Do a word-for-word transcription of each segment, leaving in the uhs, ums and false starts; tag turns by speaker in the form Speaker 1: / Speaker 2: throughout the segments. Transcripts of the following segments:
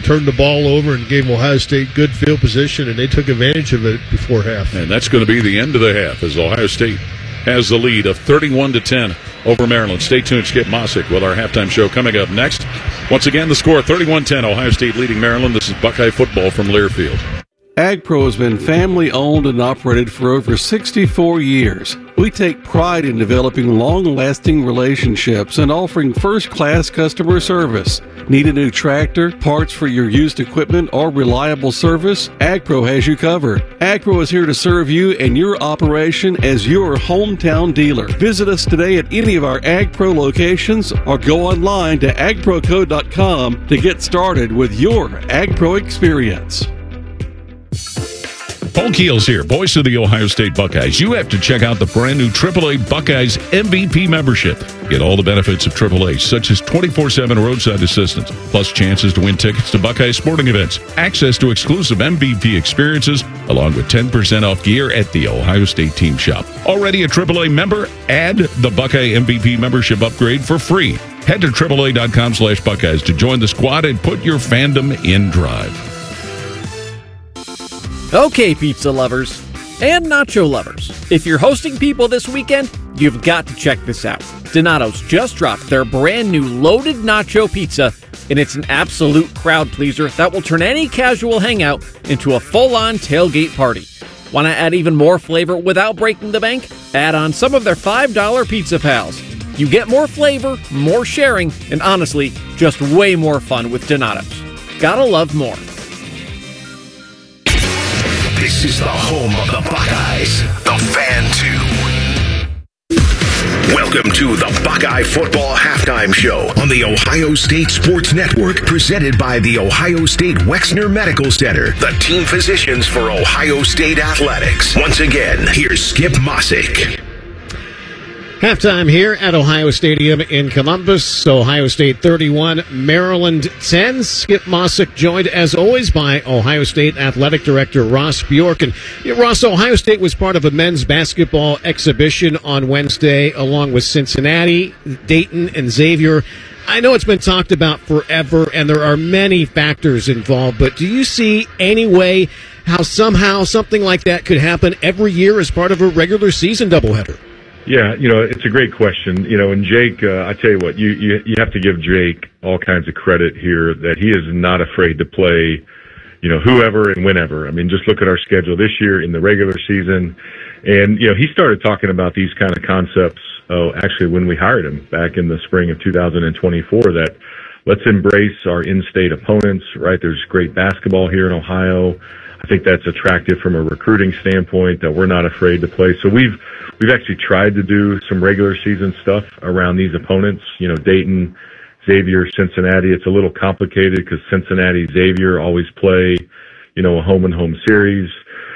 Speaker 1: turned the ball over and gave Ohio State good field position, and they took advantage of it before half.
Speaker 2: And that's going to be the end of the half as Ohio State has the lead of thirty-one to ten over Maryland. Stay tuned. Skip Mossick with our halftime show coming up next. Once again, the score thirty-one ten, Ohio State leading Maryland. This is Buckeye football from Learfield.
Speaker 3: AgPro has been family-owned and operated for over sixty-four years. We take pride in developing long-lasting relationships and offering first-class customer service. Need a new tractor, parts for your used equipment, or reliable service? AgPro has you covered. AgPro is here to serve you and your operation as your hometown dealer. Visit us today at any of our AgPro locations or go online to ag pro co dot com to get started with your AgPro experience.
Speaker 2: Paul Keels here, voice of the Ohio State Buckeyes. You have to check out the brand new triple A Buckeyes M V P membership. Get all the benefits of triple A, such as twenty-four seven roadside assistance, plus chances to win tickets to Buckeye sporting events, access to exclusive M V P experiences, along with ten percent off gear at the Ohio State team shop. Already a triple A member? Add the Buckeye M V P membership upgrade for free. Head to triple A dot com slash Buckeyes to join the squad and put your fandom in drive.
Speaker 4: Okay, pizza lovers and nacho lovers, if you're hosting people this weekend, you've got to check this out. Donato's just dropped their brand new loaded nacho pizza, and it's an absolute crowd pleaser that will turn any casual hangout into a full-on tailgate party. Want to add even more flavor without breaking the bank? Add on some of their five dollar Pizza Pals. You get more flavor, more sharing, and honestly, just way more fun with Donato's. Gotta love more.
Speaker 5: This is the home of the Buckeyes, the Fan two. Welcome to the Buckeye Football Halftime Show on the Ohio State Sports Network, presented by the Ohio State Wexner Medical Center, the team physicians for Ohio State Athletics. Once again, here's Skip Mossick.
Speaker 6: Halftime here at Ohio Stadium in Columbus. Ohio State thirty-one, Maryland ten. Skip Mossick joined, as always, by Ohio State Athletic Director Ross Bjork. And you know, Ross, Ohio State was part of a men's basketball exhibition on Wednesday, along with Cincinnati, Dayton, and Xavier. I know it's been talked about forever, and there are many factors involved, but do you see any way how somehow something like that could happen every year as part of a regular season doubleheader?
Speaker 7: Yeah, you know, it's a great question. You know, and Jake, uh, I tell you what, you, you you have to give Jake all kinds of credit here that he is not afraid to play, you know, whoever and whenever. I mean, just look at our schedule this year in the regular season. And, you know, he started talking about these kind of concepts, oh, actually, when we hired him back in the spring of two thousand twenty-four, that let's embrace our in-state opponents, right? There's great basketball here in Ohio. I think that's attractive from a recruiting standpoint, that we're not afraid to play. So we've we've actually tried to do some regular season stuff around these opponents. You know, Dayton, Xavier, Cincinnati. It's a little complicated because Cincinnati, Xavier always play, you know, a home and home series.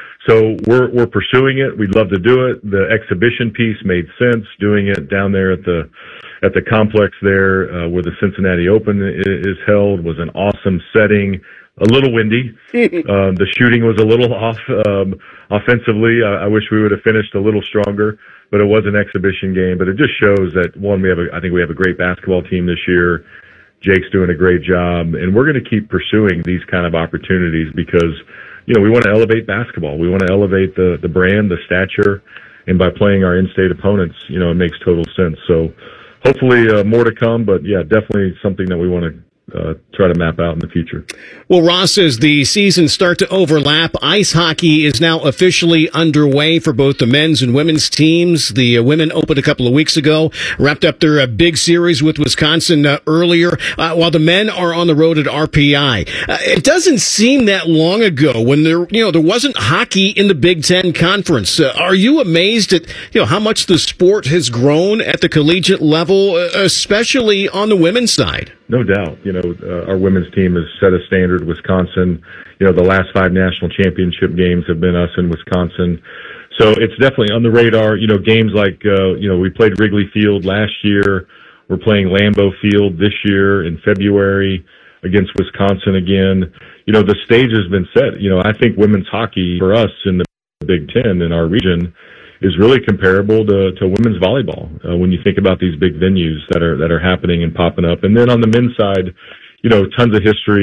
Speaker 7: So we're we're pursuing it. We'd love to do it. The exhibition piece made sense. Doing it down there at the at the complex there uh, where the Cincinnati Open is held was an awesome setting. A little windy. uh, the shooting was a little off um, offensively. I, I wish we would have finished a little stronger, but it was an exhibition game. But it just shows that, one, we have a, I think we have a great basketball team this year. Jake's doing a great job, and we're going to keep pursuing these kind of opportunities because, you know, we want to elevate basketball. We want to elevate the the brand, the stature, and by playing our in-state opponents, you know, it makes total sense. So hopefully uh, more to come, but yeah, definitely something that we want to Uh, try to map out in the future.
Speaker 6: Well, Ross, as the seasons start to overlap, ice hockey is now officially underway for both the men's and women's teams. The uh, women opened a couple of weeks ago, wrapped up their uh, big series with Wisconsin uh, earlier, uh, while the men are on the road at R P I. Uh, it doesn't seem that long ago when there, you know, there wasn't hockey in the Big Ten Conference. Uh, are you amazed at, you know, how much the sport has grown at the collegiate level, uh, especially on the women's side?
Speaker 7: No doubt. You know, uh, our women's team has set a standard. Wisconsin, you know, the last five national championship games have been us in Wisconsin. So it's definitely on the radar. You know, games like, uh, you know, we played Wrigley Field last year. We're playing Lambeau Field this year in February against Wisconsin again. You know, the stage has been set. You know, I think women's hockey for us in the Big Ten in our region is really comparable to, to women's volleyball uh, when you think about these big venues that are that are happening and popping up. And then on the men's side, you know, tons of history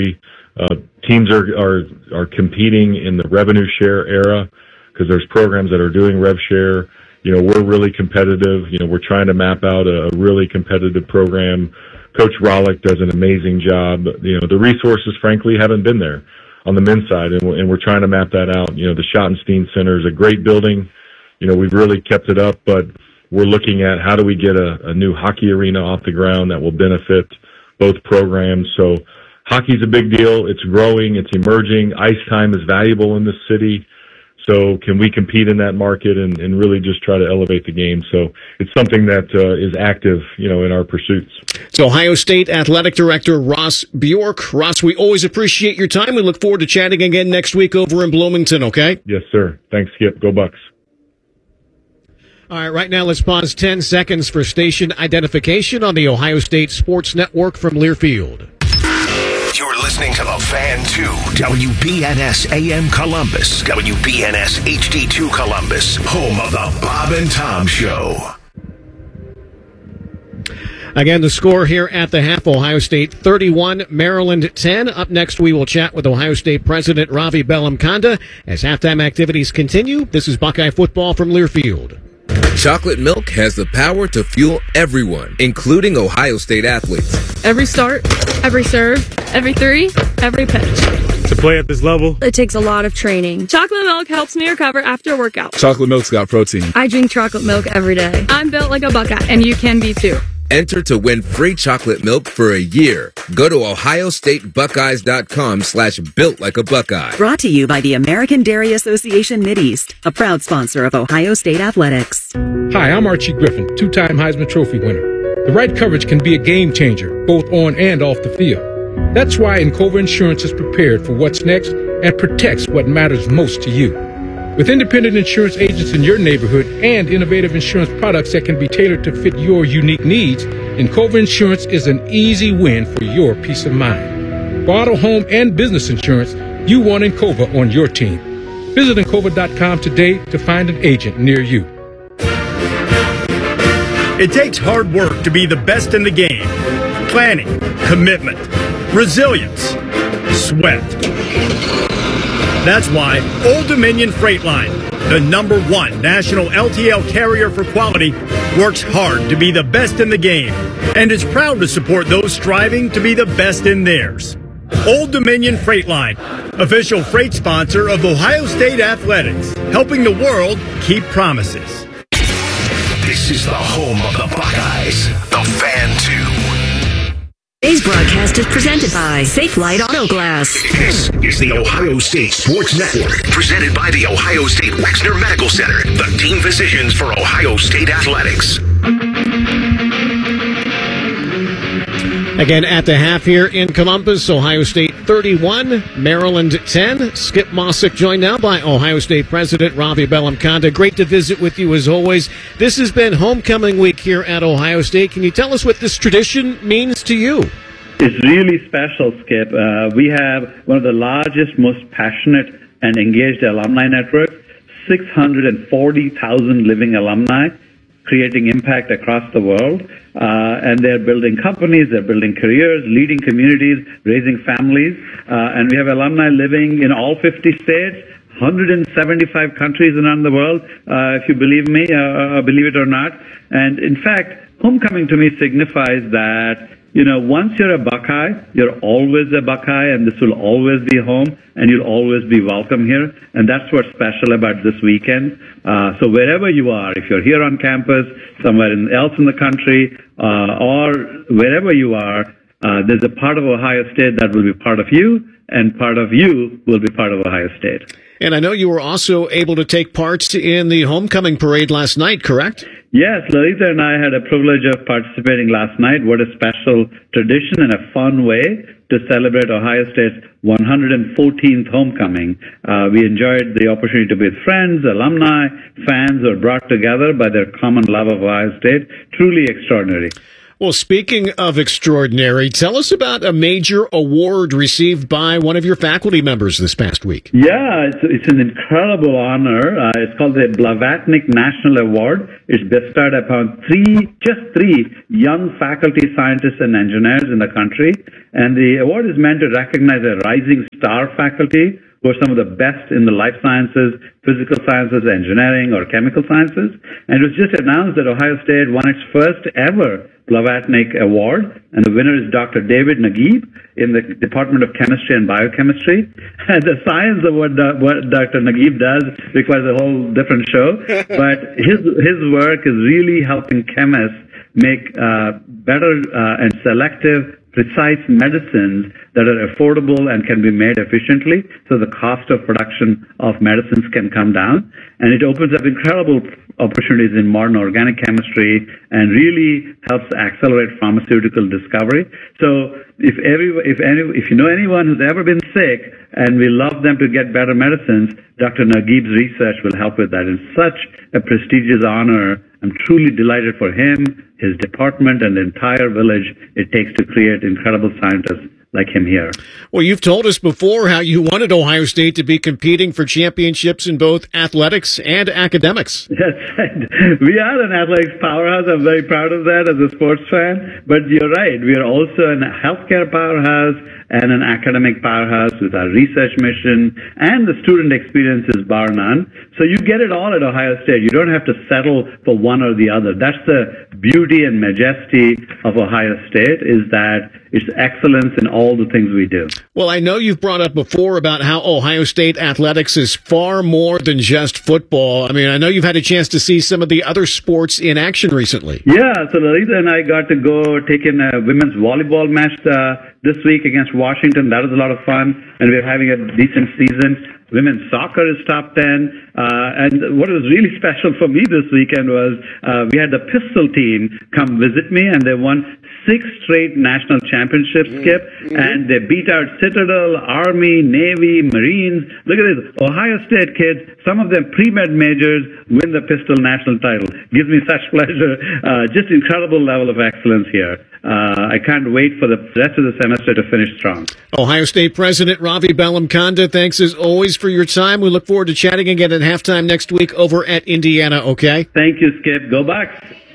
Speaker 7: Uh, teams are, are, are competing in the revenue share era because there's programs that are doing rev share. You know, we're really competitive. You know, we're trying to map out a, a really competitive program. Coach Rollick does an amazing job. You know, the resources, frankly, haven't been there on the men's side, and we're, and we're trying to map that out. You know, the Schottenstein Center is a great building. You know, we've really kept it up, but we're looking at how do we get a, a new hockey arena off the ground that will benefit both programs. So hockey's a big deal. It's growing. It's emerging. Ice time is valuable in this city. So can we compete in that market and, and really just try to elevate the game? So it's something that uh, is active, you know, in our pursuits.
Speaker 6: So Ohio State Athletic Director Ross Bjork. Ross, we always appreciate your time. We look forward to chatting again next week over in Bloomington, okay?
Speaker 7: Yes, sir. Thanks, Skip. Go Bucks.
Speaker 6: All right, right now let's pause ten seconds for station identification on the Ohio State Sports Network from Learfield.
Speaker 5: You're listening to The Fan two, W B N S A M Columbus, W B N S H D two Columbus, home of the Bob and Tom Show.
Speaker 6: Again, the score here at the half, Ohio State thirty-one, Maryland ten. Up next, we will chat with Ohio State President Ravi Bellamkonda as halftime activities continue. This is Buckeye Football from Learfield.
Speaker 8: Chocolate milk has the power to fuel everyone, including Ohio State athletes.
Speaker 9: Every start, every serve, every three, every pitch.
Speaker 10: To play at this level,
Speaker 9: it takes a lot of training. Chocolate milk helps me recover after a workout.
Speaker 8: Chocolate milk's got protein.
Speaker 9: I drink chocolate milk every day. I'm built like a Buckeye, and you can be too.
Speaker 8: Enter to win free chocolate milk for a year. Go to ohio state buckeyes dot com slash built like a Buckeye.
Speaker 11: Brought to you by the American Dairy Association Mideast, a proud sponsor of Ohio State Athletics.
Speaker 10: Hi, I'm Archie Griffin, two-time Heisman Trophy winner. The right coverage can be a game changer, both on and off the field. That's why Encova Insurance is prepared for what's next and protects what matters most to you. With independent insurance agents in your neighborhood and innovative insurance products that can be tailored to fit your unique needs, Encova Insurance is an easy win for your peace of mind. For auto, home, and business insurance, you want Encova on your team. Visit Encova dot com today to find an agent near you.
Speaker 12: It takes hard work to be the best in the game. Planning, commitment, resilience, sweat. That's why Old Dominion Freight Line, the number one national L T L carrier for quality, works hard to be the best in the game and is proud to support those striving to be the best in theirs. Old Dominion Freight Line, official freight sponsor of Ohio State Athletics, helping the world keep promises.
Speaker 5: This is the home of the Buckeyes, The Fan two.
Speaker 11: Today's broadcast is presented by Safe Light Auto Glass.
Speaker 5: This is the Ohio State Sports Network, presented by the Ohio State Wexner Medical Center, the team physicians for Ohio State Athletics.
Speaker 6: Again, at the half here in Columbus, Ohio State thirty-one, Maryland ten. Skip Mossick joined now by Ohio State President Ravi Bellamkonda. Great to visit with you as always. This has been homecoming week here at Ohio State. Can you tell us what this tradition means to you?
Speaker 13: It's really special, Skip. Uh, we have one of the largest, most passionate and engaged alumni networks, six hundred forty thousand living alumni, creating impact across the world. Uh, and they're building companies, they're building careers, leading communities, raising families. Uh, and we have alumni living in all fifty states, one hundred seventy-five countries around the world, uh, if you believe me, uh, believe it or not. And in fact, homecoming to me signifies that, you know, once you're a Buckeye, you're always a Buckeye, and this will always be home, and you'll always be welcome here. And that's what's special about this weekend. Uh, so wherever you are, if you're here on campus, somewhere else in the country, uh, or wherever you are, uh, there's a part of Ohio State that will be part of you, and part of you will be part of Ohio State.
Speaker 6: And I know you were also able to take part in the homecoming parade last night, correct?
Speaker 13: Yes, Lalita and I had a privilege of participating last night. What a special tradition and a fun way to celebrate Ohio State's one hundred fourteenth homecoming. Uh, we enjoyed the opportunity to be with friends, alumni, fans who are brought together by their common love of Ohio State. Truly extraordinary.
Speaker 6: Well, speaking of extraordinary, tell us about a major award received by one of your faculty members this past week.
Speaker 13: Yeah, it's, it's an incredible honor. Uh, it's called the Blavatnik National Award. It's bestowed upon three, just three young faculty scientists and engineers in the country. And the award is meant to recognize a rising star faculty who are some of the best in the life sciences, physical sciences, engineering, or chemical sciences. And it was just announced that Ohio State won its first ever Blavatnik Award, and the winner is Doctor David Naguib in the Department of Chemistry and Biochemistry. And the science of what, what Doctor Naguib does requires a whole different show, but his, his work is really helping chemists make uh, better uh, and selective precise medicines that are affordable and can be made efficiently, so the cost of production of medicines can come down. And it opens up incredible opportunities in modern organic chemistry and really helps accelerate pharmaceutical discovery. So if every, if any, if you know anyone who's ever been sick and we love them to get better medicines, Doctor Naguib's research will help with that. It's such a prestigious honor. I'm truly delighted for him, his department, and the entire village it takes to create incredible scientists like him here.
Speaker 6: Well, you've told us before how you wanted Ohio State to be competing for championships in both athletics and academics.
Speaker 13: Yes, we are an athletics powerhouse. I'm very proud of that as a sports fan. But you're right. We are also a healthcare powerhouse and an academic powerhouse with our research mission, and the student experience is bar none. So you get it all at Ohio State. You don't have to settle for one or the other. That's the beauty and majesty of Ohio State, is that it's excellence in all the things we do.
Speaker 6: Well, I know you've brought up before about how Ohio State athletics is far more than just football. I mean, I know you've had a chance to see some of the other sports in action recently.
Speaker 13: Yeah, so Larissa and I got to go take in a women's volleyball match uh, this week against Washington. That was a lot of fun, and we're having a decent season. Women's soccer is top ten. Uh, and what was really special for me this weekend was uh, we had the pistol team come visit me, and they won six straight national championships, Skip, mm-hmm. and they beat out Citadel, Army, Navy, Marines. Look at this. Ohio State kids, some of them pre-med majors, win the pistol national title. Gives me such pleasure. Uh, just incredible level of excellence here. Uh, I can't wait for the rest of the semester to finish strong.
Speaker 6: Ohio State President Ravi Bellamkonda, thanks as always for your time. We look forward to chatting again at halftime next week over at Indiana, okay?
Speaker 13: Thank you, Skip. Go Bucks.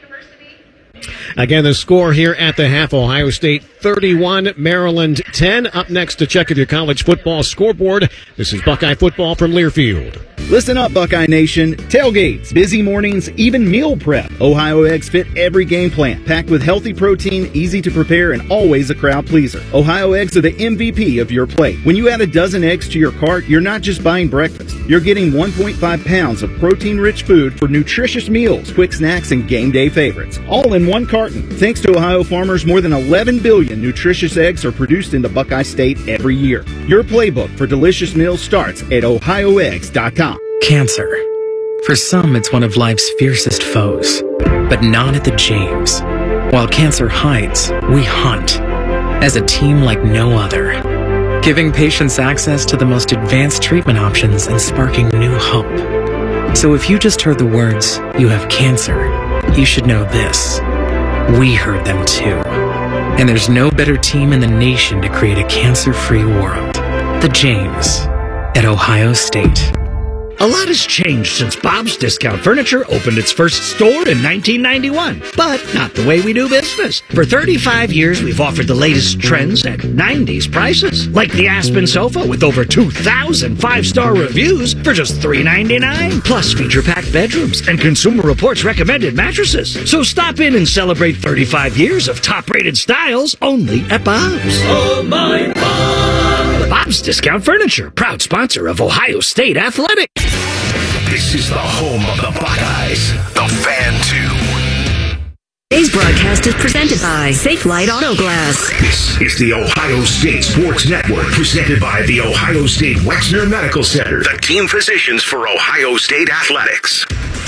Speaker 6: Again, the score here at the half, Ohio State thirty-one, Maryland ten. Up next to check of your college football scoreboard, this is Buckeye Football from Learfield.
Speaker 14: Listen up, Buckeye Nation. Tailgates, busy mornings, even meal prep. Ohio Eggs fit every game plan. Packed with healthy protein, easy to prepare, and always a crowd pleaser. Ohio Eggs are the M V P of your plate. When you add a dozen eggs to your cart, you're not just buying breakfast. You're getting one point five pounds of protein-rich food for nutritious meals, quick snacks, and game day favorites. All in one carton. Thanks to Ohio farmers, more than eleven billion nutritious eggs are produced into Buckeye State every year. Your playbook for delicious meals starts at ohio eggs dot com.
Speaker 15: Cancer. For some, it's one of life's fiercest foes, but not at the James. While cancer hides, we hunt as a team like no other, giving patients access to the most advanced treatment options and sparking new hope. So if you just heard the words, "you have cancer," you should know this. We heard them too. And there's no better team in the nation to create a cancer-free world. The James at Ohio State.
Speaker 16: A lot has changed since Bob's Discount Furniture opened its first store in nineteen ninety-one, but not the way we do business. For thirty-five years, we've offered the latest trends at nineties prices, like the Aspen sofa with over two thousand five-star reviews for just three ninety-nine, plus feature-packed bedrooms and Consumer Reports recommended mattresses. So stop in and celebrate thirty-five years of top-rated styles only at Bob's.
Speaker 17: Oh, my Bob!
Speaker 16: Bob's Discount Furniture, proud sponsor of Ohio State Athletics.
Speaker 5: This is the home of the Buckeyes, the Fan two.
Speaker 11: Today's broadcast is presented by Safe Light Auto Glass.
Speaker 5: This is the Ohio State Sports Network, presented by the Ohio State Wexner Medical Center, the team physicians for Ohio State Athletics.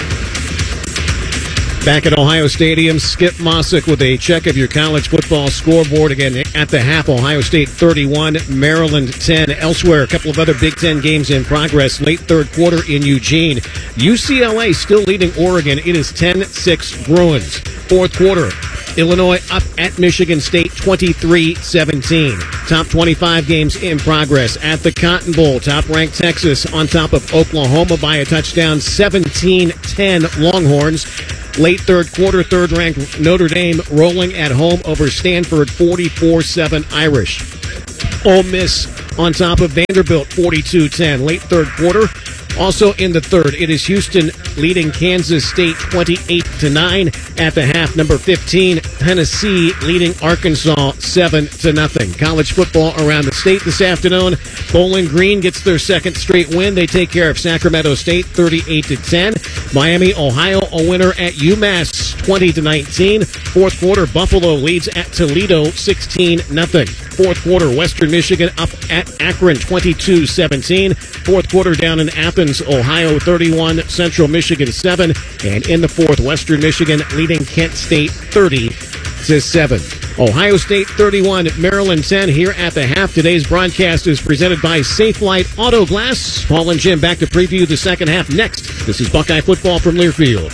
Speaker 6: Back at Ohio Stadium, Skip Mossick with a check of your college football scoreboard. Again, at the half, Ohio State thirty-one, Maryland ten. Elsewhere, a couple of other Big Ten games in progress. Late third quarter in Eugene. U C L A still leading Oregon. It is ten six Bruins. Fourth quarter, Illinois up at Michigan State twenty-three seventeen. Top twenty-five games in progress at the Cotton Bowl. Top-ranked Texas on top of Oklahoma by a touchdown, seventeen ten Longhorns. Late third quarter, third-ranked Notre Dame rolling at home over Stanford, forty-four seven Irish. Ole Miss on top of Vanderbilt, forty-two ten. Late third quarter. Also in the third, it is Houston leading Kansas State twenty-eight to nine. At the half, number fifteen, Tennessee leading Arkansas seven to nothing. College football around the state this afternoon. Bowling Green gets their second straight win. They take care of Sacramento State thirty-eight to ten. Miami, Ohio, a winner at UMass twenty to nineteen. Fourth quarter, Buffalo leads at Toledo sixteen nothing. Fourth quarter, Western Michigan up at Akron twenty-two seventeen. Fourth quarter down in Athens, Ohio thirty-one, Central Michigan seven. And in the fourth, Western Michigan leading Kent State thirty to seven. Ohio State thirty-one, Maryland ten here at the half. Today's broadcast is presented by Safe Light Auto Glass. Paul and Jim back to preview the second half next. This is Buckeye Football from Learfield.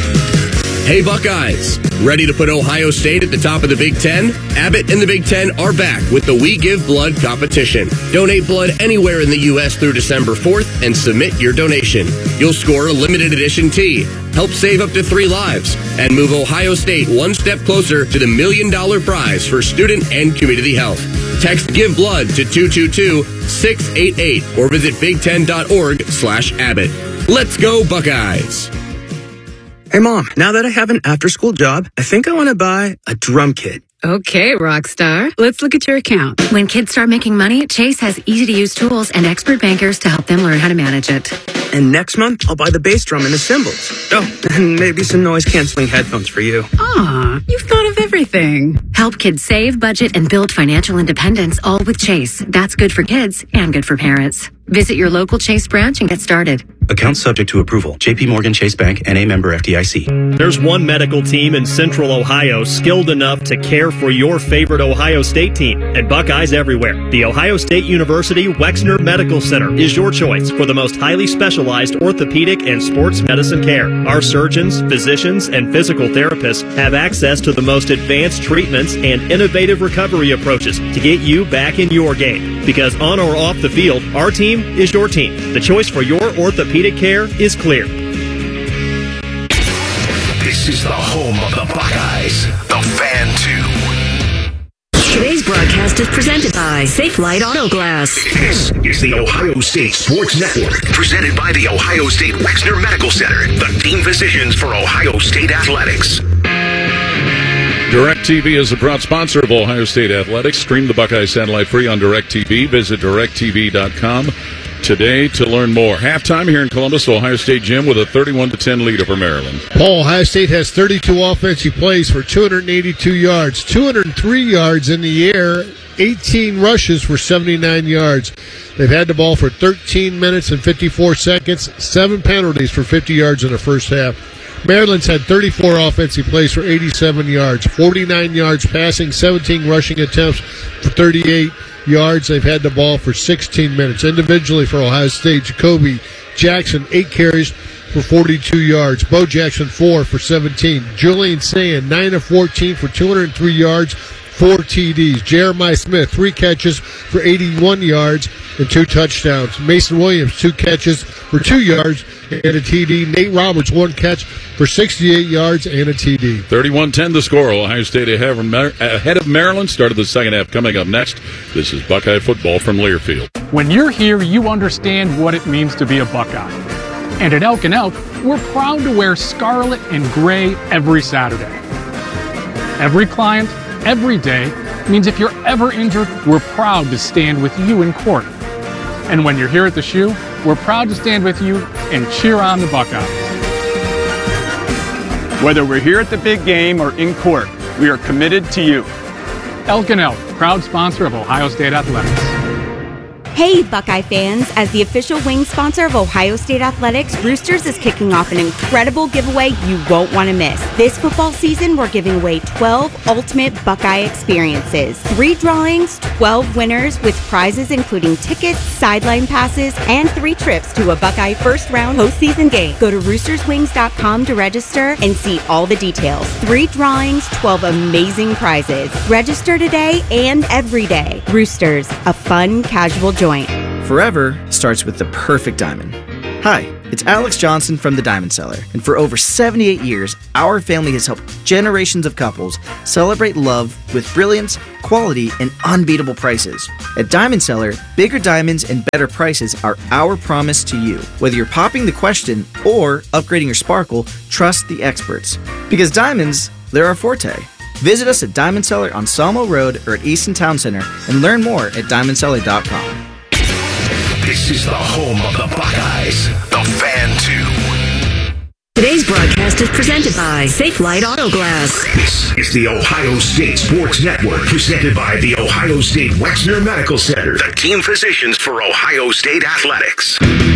Speaker 18: Hey Buckeyes, ready to put Ohio State at the top of the Big Ten? Abbott and the Big Ten are back with the We Give Blood competition. Donate blood anywhere in the U S through December fourth and submit your donation. You'll score a limited edition tee, help save up to three lives, and move Ohio State one step closer to the million dollar prize for student and community health. Text Give Blood to two two two, six eight eight or visit big ten dot org slash Abbott. Let's go Buckeyes!
Speaker 19: Hey, Mom, now that I have an after-school job, I think I want to buy a drum kit.
Speaker 20: Okay, Rockstar. Let's look at your account.
Speaker 21: When kids start making money, Chase has easy-to-use tools and expert bankers to help them learn how to manage it.
Speaker 19: And next month, I'll buy the bass drum and the cymbals. Oh, and maybe some noise-canceling headphones for you.
Speaker 20: Aw, you've thought of everything.
Speaker 21: Help kids save, budget, and build financial independence, all with Chase. That's good for kids and good for parents. Visit your local Chase branch and get started.
Speaker 22: Account subject to approval. J P Morgan Chase Bank, N A member F D I C.
Speaker 23: There's one medical team in Central Ohio skilled enough to care for your favorite Ohio State team, and Buckeyes everywhere. The Ohio State University Wexner Medical Center is your choice for the most highly specialized orthopedic and sports medicine care. Our surgeons, physicians, and physical therapists have access to the most advanced treatments and innovative recovery approaches to get you back in your game. Because on or off the field, our team is your team. The choice for your orthopedic care is clear.
Speaker 5: This is the home of the Buckeyes, the Fan two.
Speaker 21: Today's broadcast is presented by Safe Light Auto Glass.
Speaker 5: This is the Ohio State Sports Network, presented by the Ohio State Wexner Medical Center, the team physicians for Ohio State athletics.
Speaker 2: DirecTV is a proud sponsor of Ohio State Athletics. Stream the Buckeye satellite free on DirecTV. Visit direct t v dot com today to learn more. Halftime here in Columbus, Ohio State Gym with a thirty-one to ten lead over Maryland.
Speaker 1: Paul, Ohio State has thirty-two offensive plays for two hundred eighty-two yards, two hundred three yards in the air, eighteen rushes for seventy-nine yards. They've had the ball for thirteen minutes and fifty-four seconds, seven penalties for fifty yards in the first half. Maryland's had thirty-four offensive plays for eighty-seven yards, forty-nine yards passing, seventeen rushing attempts for thirty-eight yards. They've had the ball for sixteen minutes. Individually for Ohio State, Jacoby Jackson, eight carries for forty-two yards. Bo Jackson, four for seventeen. Julian Sand, nine of fourteen for two hundred three yards, four T Ds. Jeremiah Smith, three catches for eighty-one yards and two touchdowns. Mason Williams, two catches for two yards and a T D. Nate Roberts, one catch for sixty-eight yards and a T D.
Speaker 2: thirty-one ten the score. Ohio State ahead of Maryland. Started the second half. Coming up next, this is Buckeye Football from Learfield.
Speaker 24: When you're here, you understand what it means to be a Buckeye. And at Elk and Elk, we're proud to wear scarlet and gray every Saturday. Every client, every day, means if you're ever injured, we're proud to stand with you in court. And when you're here at the Shoe, we're proud to stand with you and cheer on the Buckeyes.
Speaker 25: Whether we're here at the big game or in court, we are committed to you.
Speaker 24: Elk and Elk, proud sponsor of Ohio State Athletics.
Speaker 3: Hey, Buckeye fans! As the official wing sponsor of Ohio State Athletics, Roosters is kicking off an incredible giveaway you won't want to miss. This football season, we're giving away twelve ultimate Buckeye experiences. Three drawings, twelve winners with prizes including tickets, sideline passes, and three trips to a Buckeye first-round postseason game. Go to roosters wings dot com to register and see all the details. Three drawings, twelve amazing prizes. Register today and every day. Roosters, a fun, casual joint.
Speaker 4: Forever starts with the perfect diamond. Hi, it's Alex Johnson from the Diamond Cellar, and for over seventy-eight years, our family has helped generations of couples celebrate love with brilliance, quality, and unbeatable prices. At Diamond Cellar, bigger diamonds and better prices are our promise to you. Whether you're popping the question or upgrading your sparkle, trust the experts. Because diamonds, they're our forte. Visit us at Diamond Cellar on Sawmill Road or at Easton Town Center and learn more at diamond cellar dot com.
Speaker 5: This is the home of the Buckeyes, the Fan two.
Speaker 7: Today's broadcast is presented by Safe Light Auto Glass.
Speaker 5: This is the Ohio State Sports Network, presented by the Ohio State Wexner Medical Center, the team physicians for Ohio State Athletics.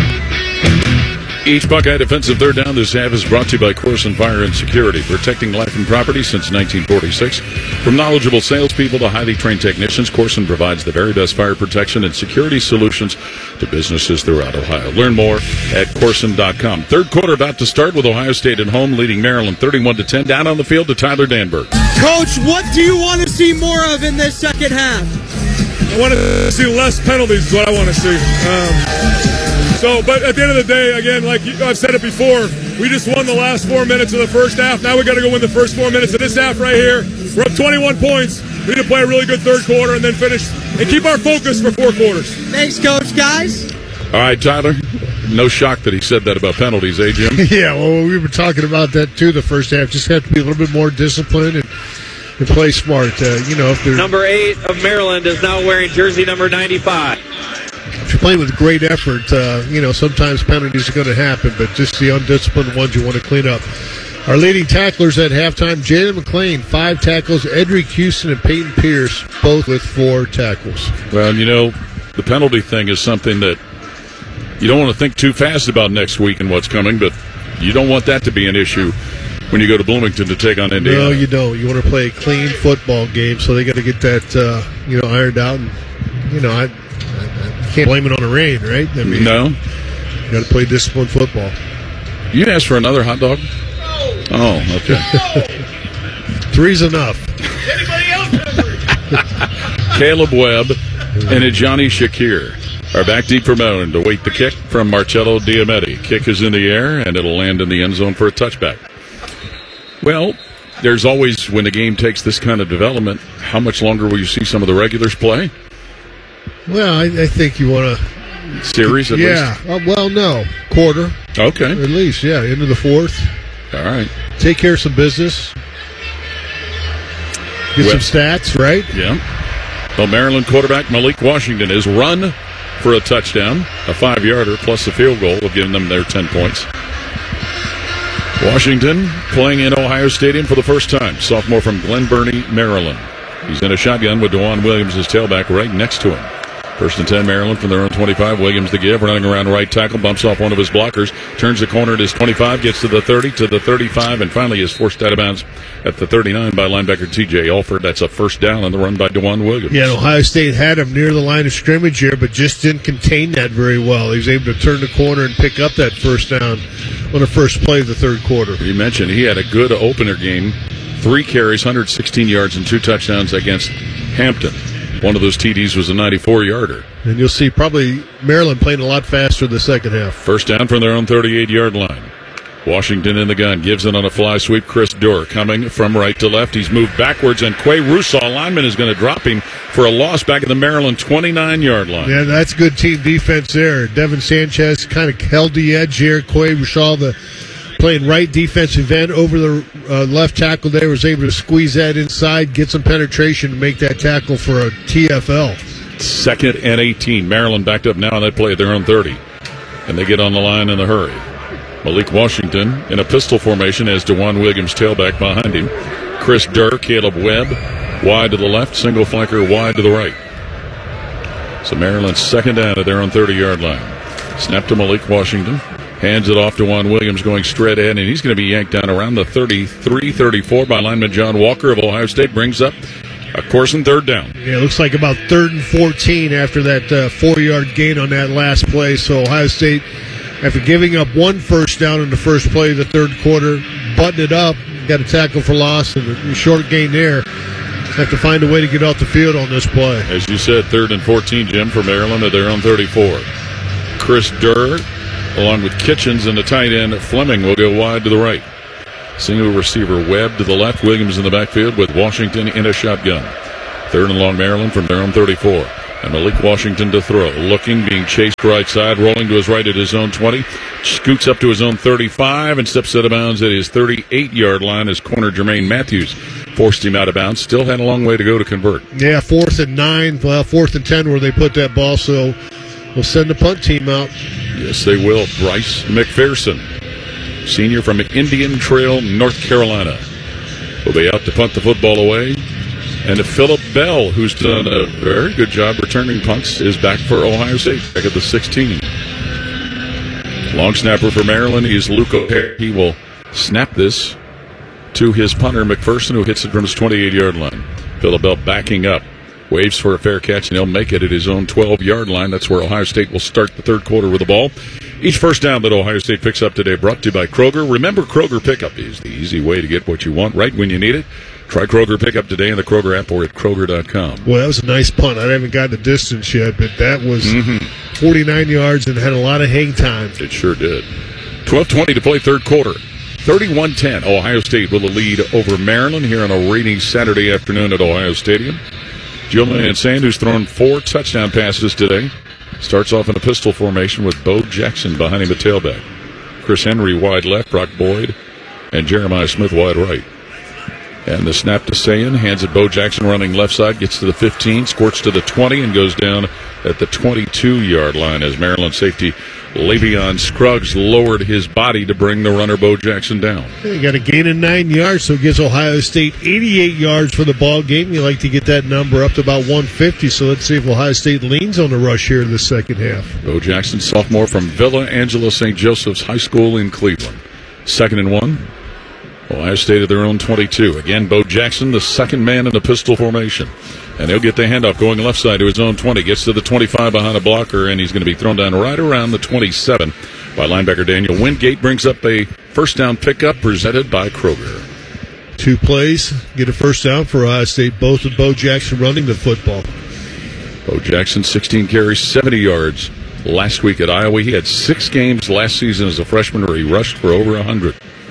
Speaker 2: Each Buckeye defensive third down this half is brought to you by Corson Fire and Security, protecting life and property since nineteen forty-six. From knowledgeable salespeople to highly trained technicians, Corson provides the very best fire protection and security solutions to businesses throughout Ohio. Learn more at corson dot com. Third quarter about to start with Ohio State at home, leading Maryland thirty-one to ten. Down on the field to Tyler Danberg.
Speaker 8: Coach, what do you want to see more of in this second half?
Speaker 9: I want to see less penalties is what I want to see. Um, So, but at the end of the day, again, like I've said it before, we just won the last four minutes of the first half. Now we got to go win the first four minutes of this half right here. We're up twenty-one points. We need to play a really good third quarter and then finish and keep our focus for four quarters.
Speaker 8: Thanks, Coach. Guys.
Speaker 2: All right, Tyler. No shock that he said that about penalties, eh, Jim?
Speaker 1: Yeah, well, we were talking about that too the first half. Just have to be a little bit more disciplined and, and play smart. Uh, you know, if they're
Speaker 26: number eight of Maryland is now wearing jersey number ninety-five.
Speaker 1: If you're playing with great effort, uh, you know, sometimes penalties are going to happen, but just the undisciplined ones you want to clean up. Our leading tacklers at halftime, Jalen McClain, five tackles, Edric Houston and Peyton Pierce, both with four tackles.
Speaker 2: Well, you know, the penalty thing is something that you don't want to think too fast about next week and what's coming, but you don't want that to be an issue when you go to Bloomington to take on Indiana.
Speaker 1: No, you don't. You want to play a clean football game, so they got to get that, uh, you know, ironed out. And, you know, I... can't blame it on the rain, right? I mean,
Speaker 2: no.
Speaker 1: You got to play disciplined football.
Speaker 2: You asked for another hot dog? Oh, okay.
Speaker 1: Three's enough.
Speaker 9: Anybody else?
Speaker 2: Caleb Webb and Ajani Shakir are back deep for Maryland to wait the kick from Marcello Diametti. Kick is in the air, and it'll land in the end zone for a touchback. Well, there's always, when the game takes this kind of development, how much longer will you see some of the regulars play?
Speaker 1: Well, I, I think you want to
Speaker 2: series at
Speaker 1: yeah.
Speaker 2: least.
Speaker 1: Yeah. Uh, well, no quarter.
Speaker 2: Okay.
Speaker 1: At least, yeah, into the fourth.
Speaker 2: All right.
Speaker 1: Take care of some business. Get
Speaker 2: well,
Speaker 1: some stats, right?
Speaker 2: Yeah. Well, Maryland quarterback Malik Washington has run for a touchdown, a five-yarder plus a field goal will give them their ten points. Washington playing in Ohio Stadium for the first time. Sophomore from Glen Burnie, Maryland. He's in a shotgun with DeJuan Williams, his tailback, right next to him. First and ten, Maryland from their own twenty-five. Williams to give, running around right tackle, bumps off one of his blockers, turns the corner at his twenty-five, gets to the thirty, to the thirty-five, and finally is forced out of bounds at the thirty-nine by linebacker T J Alford. That's a first down on the run by DeJuan Williams.
Speaker 1: Yeah, and Ohio State had him near the line of scrimmage here, but just didn't contain that very well. He was able to turn the corner and pick up that first down on the first play of the third quarter.
Speaker 2: You mentioned he had a good opener game. Three carries, one hundred sixteen yards, and two touchdowns against Hampton. One of those T Ds was a ninety-four-yarder.
Speaker 1: And you'll see probably Maryland playing a lot faster the second half.
Speaker 2: First down from their own thirty-eight-yard line. Washington in the gun, gives it on a fly sweep. Chris Durr coming from right to left. He's moved backwards, and Quay Russaw, lineman, is going to drop him for a loss back at the Maryland twenty-nine-yard line.
Speaker 1: Yeah, that's good team defense there. Devin Sanchez kind of held the edge here. Quay Russaw, the playing right defensive end over the uh, left tackle there, was able to squeeze that inside, get some penetration to make that tackle for a T F L.
Speaker 2: Second and eighteen. Maryland backed up now on that play at their own thirty. And they get on the line in a hurry. Malik Washington in a pistol formation as DeJuan Williams tailback behind him. Chris Durr, Caleb Webb wide to the left, single flanker wide to the right. So Maryland's second down at their own thirty-yard line. Snap to Malik Washington. Hands it off to Juan Williams going straight ahead, and he's going to be yanked down around the thirty-three thirty-four by lineman John Walker of Ohio State. Brings up a course and third down.
Speaker 1: Yeah, it looks like about third and fourteen after that uh, four-yard gain on that last play. So Ohio State, after giving up one first down in the first play of the third quarter, buttoned it up, got a tackle for loss, and a short gain there. Have to find a way to get off the field on this play.
Speaker 2: As you said, third and fourteen, Jim, for Maryland at their own thirty-four. Chris Durr, along with Kitchens and the tight end Fleming, will go wide to the right. Single receiver Webb to the left, Williams in the backfield with Washington in a shotgun. Third and long Maryland from their own thirty-four. And Malik Washington to throw. Looking, being chased right side, rolling to his right at his own twenty. Scoots up to his own thirty-five and steps out of bounds at his thirty-eight-yard line as corner Jermaine Matthews forced him out of bounds. Still had a long way to go to convert.
Speaker 1: Yeah, fourth and nine, well, fourth and ten where they put that ball, so we'll send the punt team out.
Speaker 2: Yes, they will. Bryce McPherson, senior from Indian Trail, North Carolina, will be out to punt the football away. And Phillip Bell, who's done a very good job returning punts, is back for Ohio State, back at the sixteen. Long snapper for Maryland is Luke O'Hare. He will snap this to his punter, McPherson, who hits it from his twenty-eight-yard line. Phillip Bell backing up. Waves for a fair catch, and he'll make it at his own twelve-yard line. That's where Ohio State will start the third quarter with the ball. Each first down that Ohio State picks up today brought to you by Kroger. Remember, Kroger Pickup is the easy way to get what you want right when you need it. Try Kroger Pickup today in the Kroger app or at Kroger dot com.
Speaker 1: Well, that was a nice punt. I haven't gotten the distance yet, but that was mm-hmm. forty-nine yards and had a lot of hang time.
Speaker 2: It sure did. twelve twenty to play third quarter. thirty-one ten, Ohio State with a lead over Maryland here on a rainy Saturday afternoon at Ohio Stadium. Julian Sand, who's thrown four touchdown passes today, starts off in a pistol formation with Bo Jackson behind him at tailback. Chris Henry wide left, Brock Boyd, and Jeremiah Smith wide right. And the snap to Sayan, hands it Bo Jackson running left side, gets to the fifteen, squirts to the twenty, and goes down at the twenty-two-yard line as Maryland safety Le'Veon Scruggs lowered his body to bring the runner Bo Jackson down.
Speaker 1: He got a gain of nine yards, so it gives Ohio State eighty-eight yards for the ball game. You like to get that number up to about one fifty, so let's see if Ohio State leans on the rush here in the second half.
Speaker 2: Bo Jackson, sophomore from Villa Angela Saint Joseph's High School in Cleveland. Second and one. Ohio State at their own twenty-two. Again, Bo Jackson, the second man in the pistol formation. And he'll get the handoff going left side to his own twenty. Gets to the twenty-five behind a blocker, and he's going to be thrown down right around the twenty-seven by linebacker Daniel Wingate. Brings up a first down pickup presented by Kroger.
Speaker 1: Two plays, get a first down for Ohio State, both with Bo Jackson running the football.
Speaker 2: Bo Jackson, sixteen carries, seventy yards last week at Iowa. He had six games last season as a freshman where he rushed for over one hundred.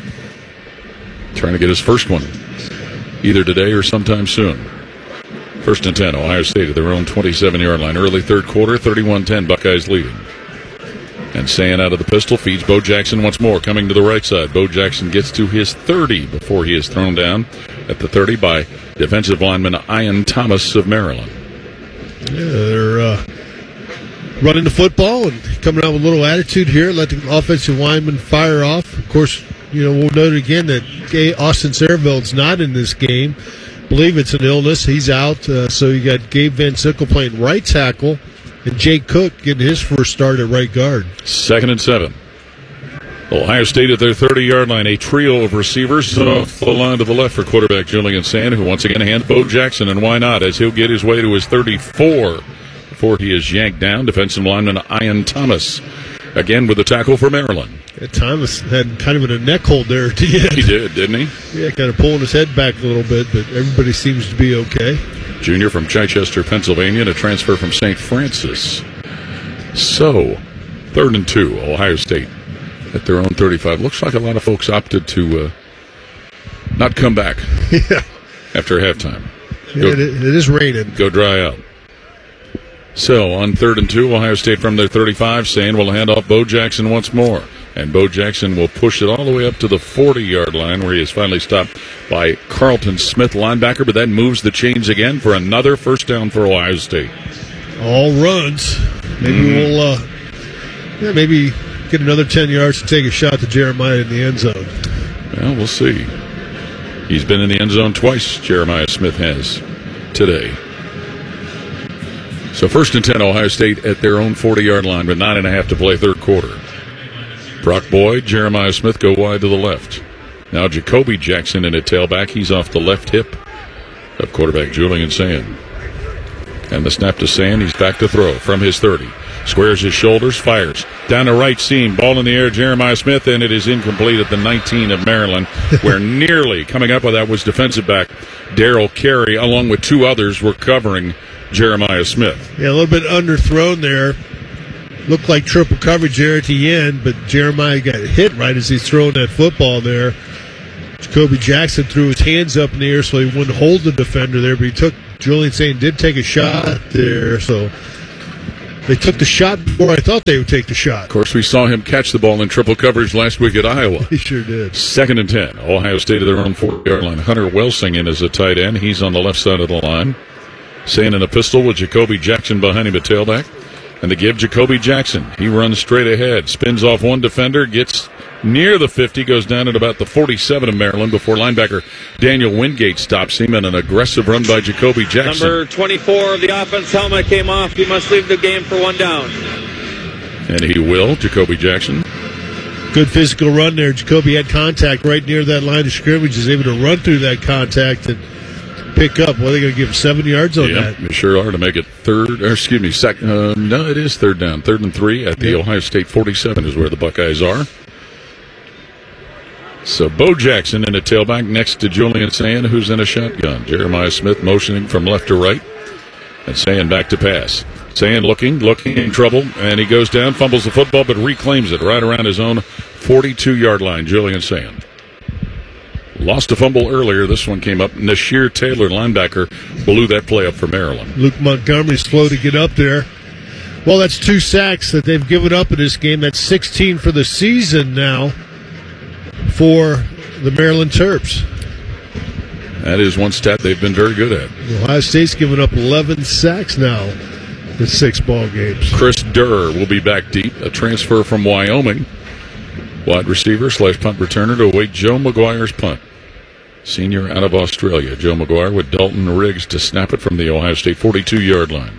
Speaker 2: Trying to get his first one either today or sometime soon. First and ten, Ohio State at their own twenty-seven-yard line. Early third quarter, thirty-one ten, Buckeyes leading. And Sayan out of the pistol feeds Bo Jackson once more, coming to the right side. Bo Jackson gets to his thirty before he is thrown down at the thirty by defensive lineman Ian Thomas of Maryland.
Speaker 1: Yeah, they're uh, running the football and coming out with a little attitude here. Let the offensive lineman fire off. Of course, you know, we'll note again that Austin Saraville's not in this game. I believe it's an illness. He's out. Uh, so you got Gabe Van Sickle playing right tackle and Jake Cook getting his first start at right guard.
Speaker 2: Second and seven. Ohio State at their thirty-yard line. A trio of receivers off the line to the left for quarterback Julian Sand, who once again hands Bo Jackson, and why not, as he'll get his way to his thirty-four before he is yanked down. Defensive lineman Ian Thomas, again with the tackle for Maryland.
Speaker 1: Yeah, Thomas had kind of a neck hold there at the end.
Speaker 2: He did, didn't he?
Speaker 1: Yeah, kind of pulling his head back a little bit, but everybody seems to be okay.
Speaker 2: Junior from Chichester, Pennsylvania, and a transfer from Saint Francis. So, third and two, Ohio State at their own thirty-five. Looks like a lot of folks opted to uh, not come back
Speaker 1: yeah.
Speaker 2: after halftime.
Speaker 1: Go, yeah, it, it is raining.
Speaker 2: Go dry out. So, on third and two, Ohio State from their thirty-five, Sand will hand off Bo Jackson once more. And Bo Jackson will push it all the way up to the forty-yard line, where he is finally stopped by Carlton Smith, linebacker, but that moves the chains again for another first down for Ohio State.
Speaker 1: All runs. Maybe mm. we'll uh, yeah, maybe get another ten yards to take a shot to Jeremiah in the end zone.
Speaker 2: Well, we'll see. He's been in the end zone twice, Jeremiah Smith has today. So So first and ten, Ohio State at their own forty-yard line with nine and a half to play third quarter. Brock Boyd, Jeremiah Smith go wide to the left. Now Jacoby Jackson in a tailback. He's off the left hip of quarterback Julian Sand. And the snap to Sand. He's back to throw from his thirty. Squares his shoulders, fires. Down the right seam, ball in the air, Jeremiah Smith, and it is incomplete at the nineteen of Maryland, where nearly coming up with that was defensive back Darrell Carey, along with two others were covering Jeremiah Smith.
Speaker 1: Yeah, a little bit underthrown there. Looked like triple coverage there at the end, but Jeremiah got hit right as he's throwing that football there. Jacoby Jackson threw his hands up in the air so he wouldn't hold the defender there, but he took, Julian Sand did take a shot there, so they took the shot before I thought they would take the shot.
Speaker 2: Of course, we saw him catch the ball in triple coverage last week at Iowa.
Speaker 1: He sure did.
Speaker 2: Second and ten. Ohio State at their own forty-yard line. Hunter Welsing in as a tight end. He's on the left side of the line. Sand in a pistol with Jacoby Jackson behind him at tailback. And to give Jacoby Jackson. He runs straight ahead. Spins off one defender. Gets near the fifty. Goes down at about the forty-seven of Maryland before linebacker Daniel Wingate stops him. And an aggressive run by Jacoby Jackson.
Speaker 26: Number twenty-four of the offense helmet came off. He must leave the game for one down.
Speaker 2: And he will. Jacoby Jackson.
Speaker 1: Good physical run there. Jacoby had contact right near that line of scrimmage. Is able to run through that contact and pick up. Well, they're going to give him seven yards on
Speaker 2: yep,
Speaker 1: that.
Speaker 2: They sure are to make it third, or excuse me, second. Uh, no, it is third down. Third and three at the yep. Ohio State forty-seven is where the Buckeyes are. So Bo Jackson in a tailback next to Julian Sand, who's in a shotgun. Jeremiah Smith motioning from left to right. And Sand back to pass. Sand looking, looking in trouble, and he goes down, fumbles the football, but reclaims it right around his own forty-two-yard line, Julian Sand. Lost a fumble earlier. This one came up. Nasheer Taylor, linebacker, blew that play up for Maryland.
Speaker 1: Luke Montgomery's slow to get up there. Well, that's two sacks that they've given up in this game. That's sixteen for the season now for the Maryland Terps.
Speaker 2: That is one stat they've been very good at.
Speaker 1: Ohio State's given up eleven sacks now in six ball games.
Speaker 2: Chris Durr will be back deep, a transfer from Wyoming. Wide receiver slash punt returner to await Joe McGuire's punt. Senior out of Australia. Joe McGuire with Dalton Riggs to snap it from the Ohio State forty-two-yard line.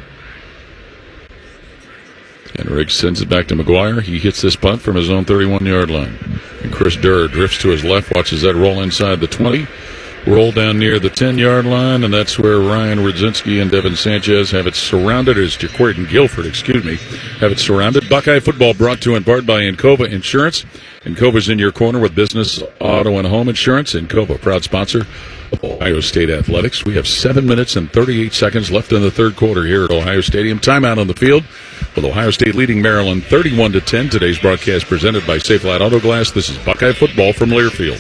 Speaker 2: And Riggs sends it back to McGuire. He hits this punt from his own thirty-one-yard line. And Chris Durr drifts to his left, watches that roll inside the twenty. Roll down near the ten-yard line, and that's where Ryan Rudzinski and Devin Sanchez have it surrounded, as Jaquaden Guilford, excuse me, have it surrounded. Buckeye football brought to you in part by Encova Insurance. Encova's in your corner with business, auto, and home insurance. Encova, proud sponsor of Ohio State Athletics. We have seven minutes and thirty-eight seconds left in the third quarter here at Ohio Stadium. Timeout on the field with Ohio State leading Maryland thirty-one to ten. Today's broadcast presented by Safelite Auto Glass. This is Buckeye football from Learfield.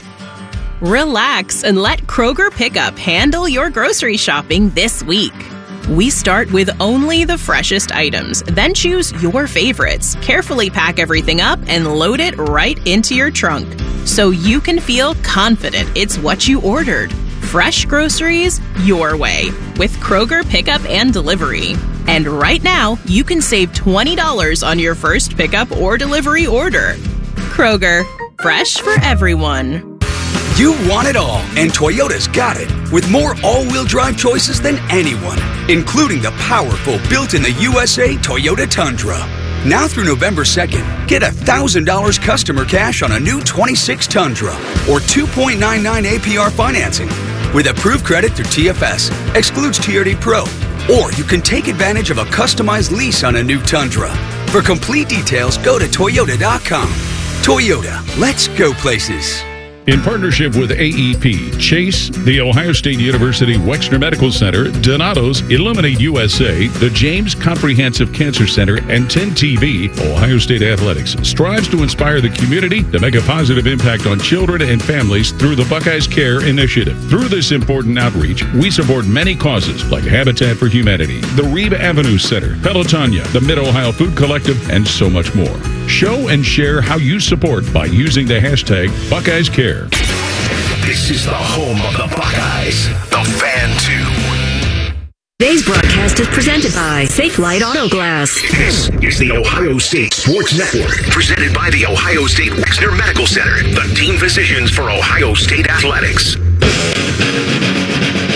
Speaker 10: Relax and let Kroger Pickup handle your grocery shopping this week. We start with only the freshest items, then choose your favorites, carefully pack everything up, and load it right into your trunk so you can feel confident it's what you ordered. Fresh groceries your way with Kroger Pickup and Delivery. And right now, you can save twenty dollars on your first pickup or delivery order. Kroger, fresh for everyone.
Speaker 12: You want it all, and Toyota's got it. With more all-wheel drive choices than anyone, including the powerful built-in-the-U S A Toyota Tundra. Now through November second, get one thousand dollars customer cash on a new twenty-six Tundra or two point nine nine A P R financing. With approved credit through T F S, excludes T R D Pro. Or you can take advantage of a customized lease on a new Tundra. For complete details, go to Toyota dot com. Toyota, let's go places.
Speaker 2: In partnership with A E P, Chase, the Ohio State University Wexner Medical Center, Donato's, Illuminate U S A, the James Comprehensive Cancer Center, and ten T V, Ohio State Athletics strives to inspire the community to make a positive impact on children and families through the Buckeyes Care Initiative. Through this important outreach, we support many causes like Habitat for Humanity, the Reeb Avenue Center, Pelotonia, the Mid-Ohio Food Collective, and so much more. Show and share how you support by using the hashtag Buckeyes Care.
Speaker 5: This is the home of the Buckeyes, the Fan two.
Speaker 7: Today's broadcast is presented by Safelite Auto Glass.
Speaker 5: This is the Ohio State Sports Network, presented by the Ohio State Wexner Medical Center, the team physicians for Ohio State Athletics.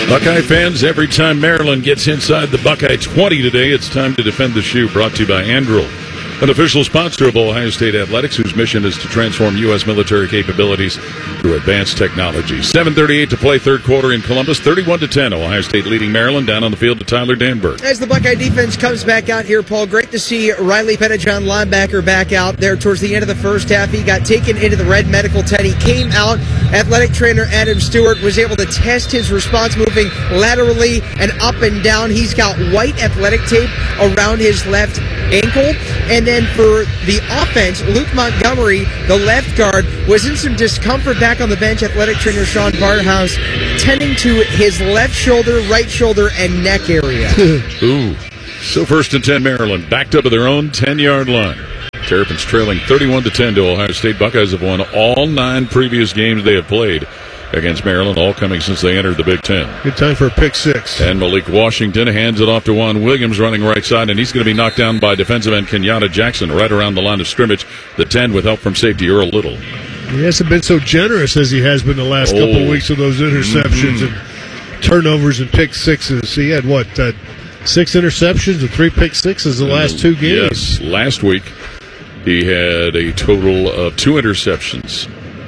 Speaker 2: Buckeye fans, every time Maryland gets inside the Buckeye twenty today, it's time to defend the shoe. Brought to you by Andrew, an official sponsor of Ohio State Athletics, whose mission is to transform U S military capabilities through advanced technology. seven thirty-eight to play, third quarter in Columbus, thirty-one to ten. Ohio State leading Maryland. Down on the field to Tyler Danberg.
Speaker 11: As the Buckeye defense comes back out here, Paul, great to see Riley Pettijohn, linebacker, back out there towards the end of the first half. He got taken into the red medical tent. He came out. Athletic trainer Adam Stewart was able to test his response moving laterally and up and down. He's got white athletic tape around his left ankle. And then for the offense, Luke Montgomery, the left guard, was in some discomfort back on the bench. Athletic trainer Sean Barthouse tending to his left shoulder, right shoulder, and neck area.
Speaker 2: Ooh. So first and ten, Maryland backed up at their own ten-yard line. Terrapins trailing thirty-one to ten to Ohio State. Buckeyes have won all nine previous games they have played against Maryland, all coming since they entered the Big Ten.
Speaker 1: Good time for a pick six.
Speaker 2: And Malik Washington hands it off to Juan Williams, running right side, and he's going to be knocked down by defensive end Kenyatta Jackson right around the line of scrimmage, the ten, with help from safety Earl Little.
Speaker 1: He hasn't been so generous as he has been the last
Speaker 2: Oh.
Speaker 1: couple of weeks with those interceptions
Speaker 2: Mm-hmm.
Speaker 1: and turnovers and pick sixes. He had, what, uh, six interceptions and three pick sixes the last two games?
Speaker 2: Yes, last week he had a total of two interceptions.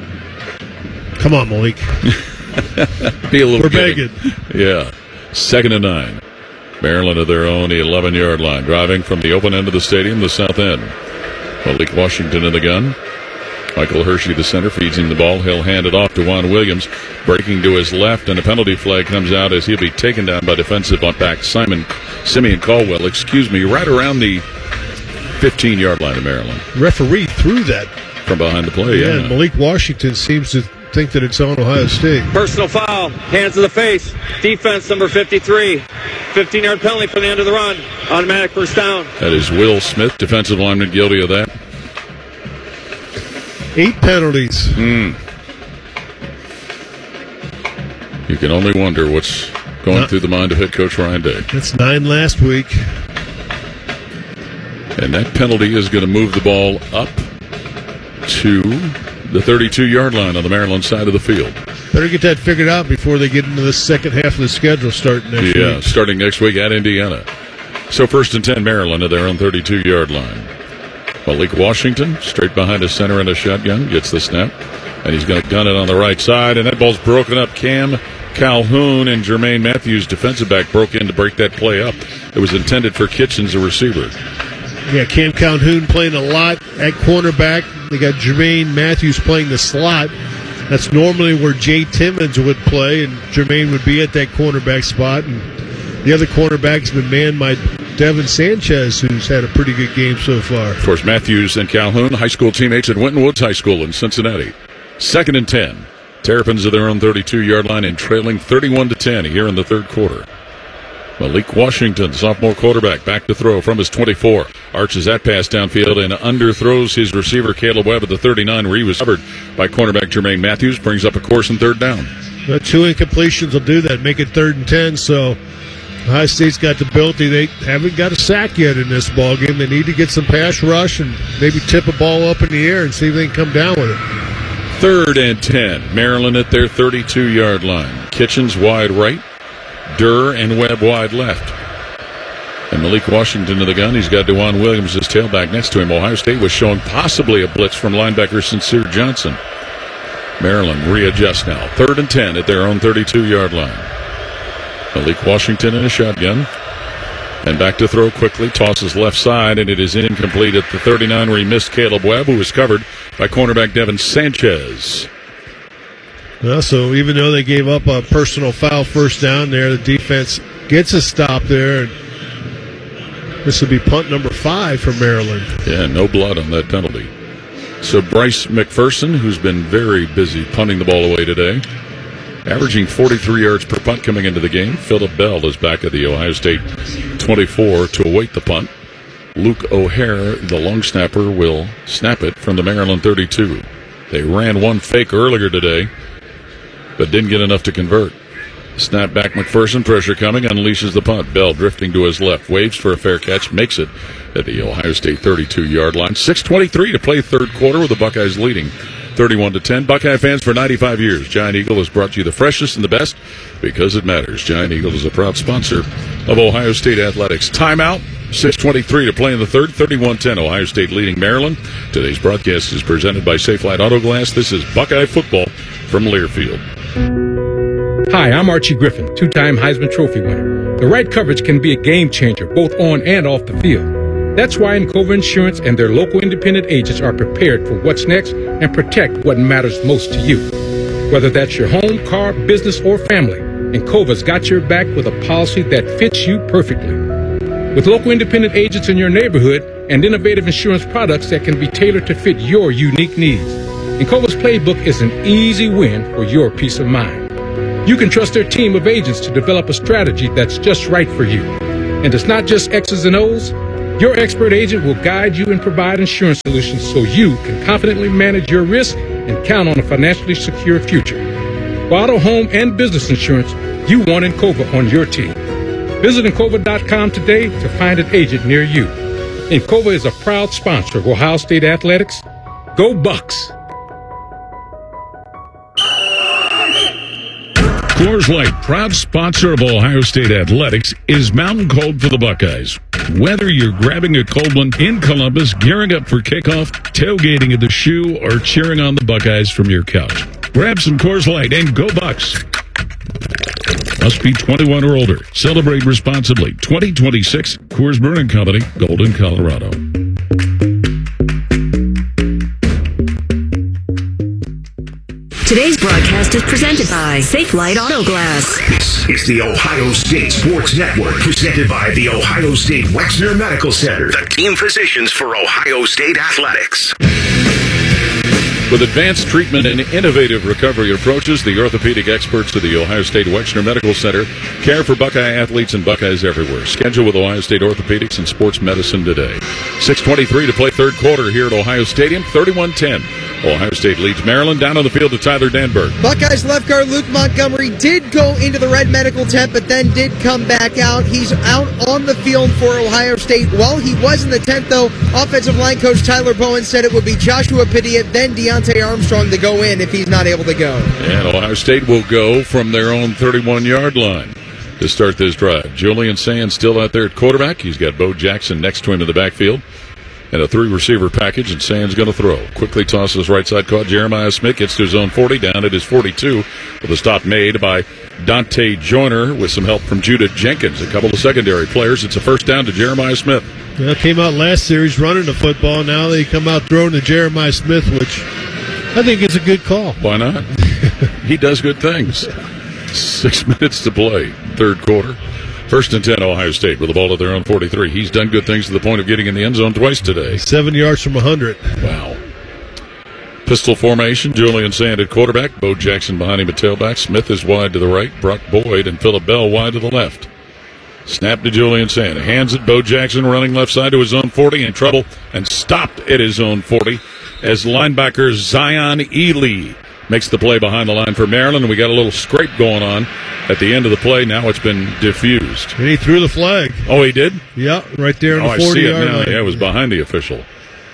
Speaker 1: Come on, Malik.
Speaker 2: Be a little
Speaker 1: We're
Speaker 2: kidding.
Speaker 1: begging.
Speaker 2: Yeah. Second and nine. Maryland at their own eleven-yard line. Driving from the open end of the stadium, the south end. Malik Washington in the gun. Michael Hershey, the center, feeds him the ball. He'll hand it off to Juan Williams. Breaking to his left, and a penalty flag comes out as he'll be taken down by defensive back Simon Simeon Caldwell, excuse me, right around the fifteen-yard line of Maryland.
Speaker 1: Referee threw that.
Speaker 2: From behind the play, yeah.
Speaker 1: Yeah, and Malik Washington seems to think that it's on Ohio State.
Speaker 26: Personal foul, hands to the face. Defense number fifty-three. fifteen-yard penalty for the end of the run. Automatic first down.
Speaker 2: That is Will Smith, defensive lineman, guilty of that.
Speaker 1: Eight penalties.
Speaker 2: Mm. You can only wonder what's going
Speaker 1: Not,
Speaker 2: through the mind of head coach Ryan Day.
Speaker 1: That's nine last week.
Speaker 2: And that penalty is going to move the ball up to the thirty-two-yard line on the Maryland side of the field.
Speaker 1: Better get that figured out before they get into the second half of the schedule starting next
Speaker 2: yeah,
Speaker 1: week.
Speaker 2: starting next week at Indiana. So first and ten, Maryland at their own thirty-two-yard line. Malik Washington, straight behind his center in a shotgun, gets the snap. And he's going to gun it on the right side. And that ball's broken up. Cam Calhoun and Jermaine Matthews, defensive back, broke in to break that play up. It was intended for Kitchens, a receiver.
Speaker 1: Yeah, Cam Calhoun playing a lot at cornerback. They got Jermaine Matthews playing the slot. That's normally where Jay Timmons would play, and Jermaine would be at that cornerback spot. And the other cornerback's been manned by Devin Sanchez, who's had a pretty good game so far.
Speaker 2: Of course, Matthews and Calhoun, high school teammates at Winton Woods High School in Cincinnati. Second and ten. Terrapins at their own thirty-two-yard line and trailing thirty-one to ten here in the third quarter. Malik Washington, sophomore quarterback, back to throw from his twenty-four. Arches that pass downfield and underthrows his receiver Caleb Webb at the thirty-nine, where he was covered by cornerback Jermaine Matthews. Brings up a course and third down.
Speaker 1: The two incompletions will do that, make it third and ten. So Ohio State's got the ability. They haven't got a sack yet in this ball game. They need to get some pass rush and maybe tip a ball up in the air and see if they can come down with it.
Speaker 2: Third and ten. Maryland at their thirty-two-yard line. Kitchens wide right. Durr and Webb wide left. And Malik Washington to the gun. He's got DeJuan Williams, his tailback, next to him. Ohio State was showing possibly a blitz from linebacker Sincere Johnson. Maryland readjusts now. Third and ten at their own thirty-two-yard line. Malik Washington in a shotgun. And back to throw quickly. Tosses left side, and it is incomplete at the thirty-nine, where he missed Caleb Webb, who was covered by cornerback Devin Sanchez.
Speaker 1: Well, so even though they gave up a personal foul first down there, the defense gets a stop there. And this will be punt number five for Maryland.
Speaker 2: Yeah, no blood on that penalty. So Bryce McPherson, who's been very busy punting the ball away today, averaging forty-three yards per punt coming into the game. Philip Bell is back at the Ohio State twenty-four to await the punt. Luke O'Hare, the long snapper, will snap it from the Maryland thirty-two. They ran one fake earlier today, but didn't get enough to convert. Snap back McPherson, pressure coming, unleashes the punt. Bell drifting to his left, waves for a fair catch, makes it at the Ohio State thirty-two-yard line. six twenty-three to play third quarter with the Buckeyes leading thirty-one to ten. Buckeye fans, for ninety-five years, Giant Eagle has brought you the freshest and the best because it matters. Giant Eagle is a proud sponsor of Ohio State Athletics. Timeout. six twenty-three to play in the third. thirty-one ten. Ohio State leading Maryland. Today's broadcast is presented by Safelite Auto Glass. This is Buckeye football from Learfield.
Speaker 6: Hi, I'm Archie Griffin, two-time Heisman Trophy winner. The right coverage can be a game changer, both on and off the field. That's why Encova Insurance and their local independent agents are prepared for what's next and protect what matters most to you. Whether that's your home, car, business, or family, Encova's got your back with a policy that fits you perfectly. With local independent agents in your neighborhood and innovative insurance products that can be tailored to fit your unique needs, Encova's playbook is an easy win for your peace of mind. You can trust their team of agents to develop a strategy that's just right for you. And it's not just X's and O's. Your expert agent will guide you and provide insurance solutions so you can confidently manage your risk and count on a financially secure future. For auto, home, and business insurance, you want Encova on your team. Visit Encova dot com today to find an agent near you. Encova is a proud sponsor of Ohio State Athletics. Go Bucks!
Speaker 2: Coors Light, proud sponsor of Ohio State Athletics, is mountain cold for the Buckeyes. Whether you're grabbing a cold one in Columbus, gearing up for kickoff, tailgating at the Shoe, or cheering on the Buckeyes from your couch, grab some Coors Light and go Bucks. Must be twenty-one or older. Celebrate responsibly. twenty twenty-six, Coors Brewing Company, Golden, Colorado.
Speaker 7: Today's broadcast is presented by Safelite Auto Glass.
Speaker 5: This is the Ohio State Sports Network, presented by the Ohio State Wexner Medical Center, the team physicians for Ohio State Athletics.
Speaker 2: With advanced treatment and innovative recovery approaches, the orthopedic experts of the Ohio State Wexner Medical Center care for Buckeye athletes and Buckeyes everywhere. Schedule with Ohio State Orthopedics and Sports Medicine today. six twenty-three to play third quarter here at Ohio Stadium, thirty-one ten. Ohio State leads Maryland. Down on the field to Tyler Danberg.
Speaker 11: Buckeyes left guard Luke Montgomery did go into the red medical tent, but then did come back out. He's out on the field for Ohio State. While he was in the tent, though, offensive line coach Tyler Bowen said it would be Joshua Padilla, then Deontay Armstrong to go in if he's not able to go.
Speaker 2: And Ohio State will go from their own thirty-one-yard line to start this drive. Julian Sands still out there at quarterback. He's got Bo Jackson next to him in the backfield. And a three-receiver package, and Sands going to throw. Quickly tosses right side, caught Jeremiah Smith, gets to his own forty, down at his forty-two, with a stop made by Dante Joyner with some help from Judah Jenkins, a couple of secondary players. It's a first down to Jeremiah Smith.
Speaker 1: Yeah, came out last series running the football. Now they come out throwing to Jeremiah Smith, which I think is a good call.
Speaker 2: Why not? He does good things. Six minutes to play, third quarter. First and ten, Ohio State with the ball at their own forty-three. He's done good things to the point of getting in the end zone twice today.
Speaker 1: Seven yards from one hundred.
Speaker 2: Wow. Pistol formation, Julian Sand at quarterback. Bo Jackson behind him at tailback. Smith is wide to the right. Brock Boyd and Phillip Bell wide to the left. Snap to Julian Sand. Hands it. Bo Jackson running left side to his own forty. In trouble and stopped at his own forty as linebacker Zion Ely makes the play behind the line for Maryland. We got a little scrape going on at the end of the play. Now it's been diffused.
Speaker 1: And he threw the flag.
Speaker 2: Oh, he did?
Speaker 1: Yeah, right there in
Speaker 2: oh,
Speaker 1: the forty-yard
Speaker 2: line. Yeah, it was behind the official.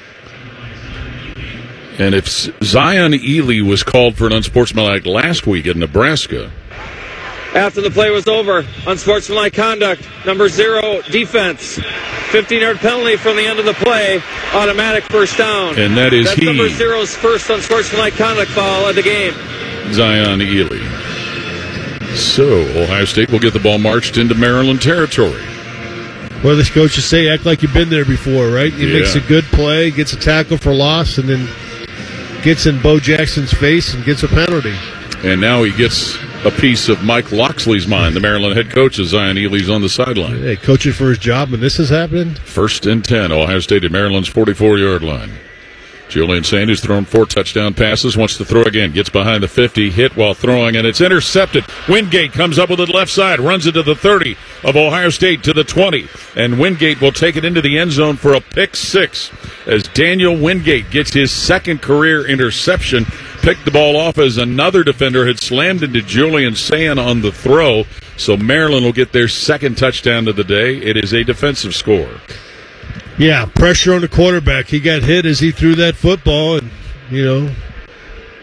Speaker 2: And if Zion Ely was called for an unsportsmanlike last week in Nebraska.
Speaker 26: After the play was over, unsportsmanlike conduct, number zero, defense. fifteen-yard penalty from the end of the play, automatic first down.
Speaker 2: And that is
Speaker 26: That's
Speaker 2: he.
Speaker 26: number zero's first unsportsmanlike conduct foul of the game.
Speaker 2: Zion Ely. So, Ohio State will get the ball marched into Maryland territory.
Speaker 1: Well, the coaches say act like you've been there before, right? He
Speaker 2: yeah.
Speaker 1: makes a good play, gets a tackle for loss, and then gets in Bo Jackson's face and gets a penalty.
Speaker 2: And now he gets a piece of Mike Loxley's mind, the Maryland head coach, as Zion Ely's on the sideline.
Speaker 1: Hey, coaching for his job, and this is happening?
Speaker 2: First and ten, Ohio State at Maryland's forty-four-yard line. Julian Sanders thrown four touchdown passes, wants to throw again, gets behind the fifty, hit while throwing, and it's intercepted. Wingate comes up with it left side, runs it to the thirty of Ohio State to the twenty, and Wingate will take it into the end zone for a pick six as Daniel Wingate gets his second career interception, picked the ball off as another defender had slammed into Julian Sand on the throw, so Maryland will get their second touchdown of the day. It is a defensive score.
Speaker 1: Yeah, pressure on the quarterback. He got hit as he threw that football, and, you know,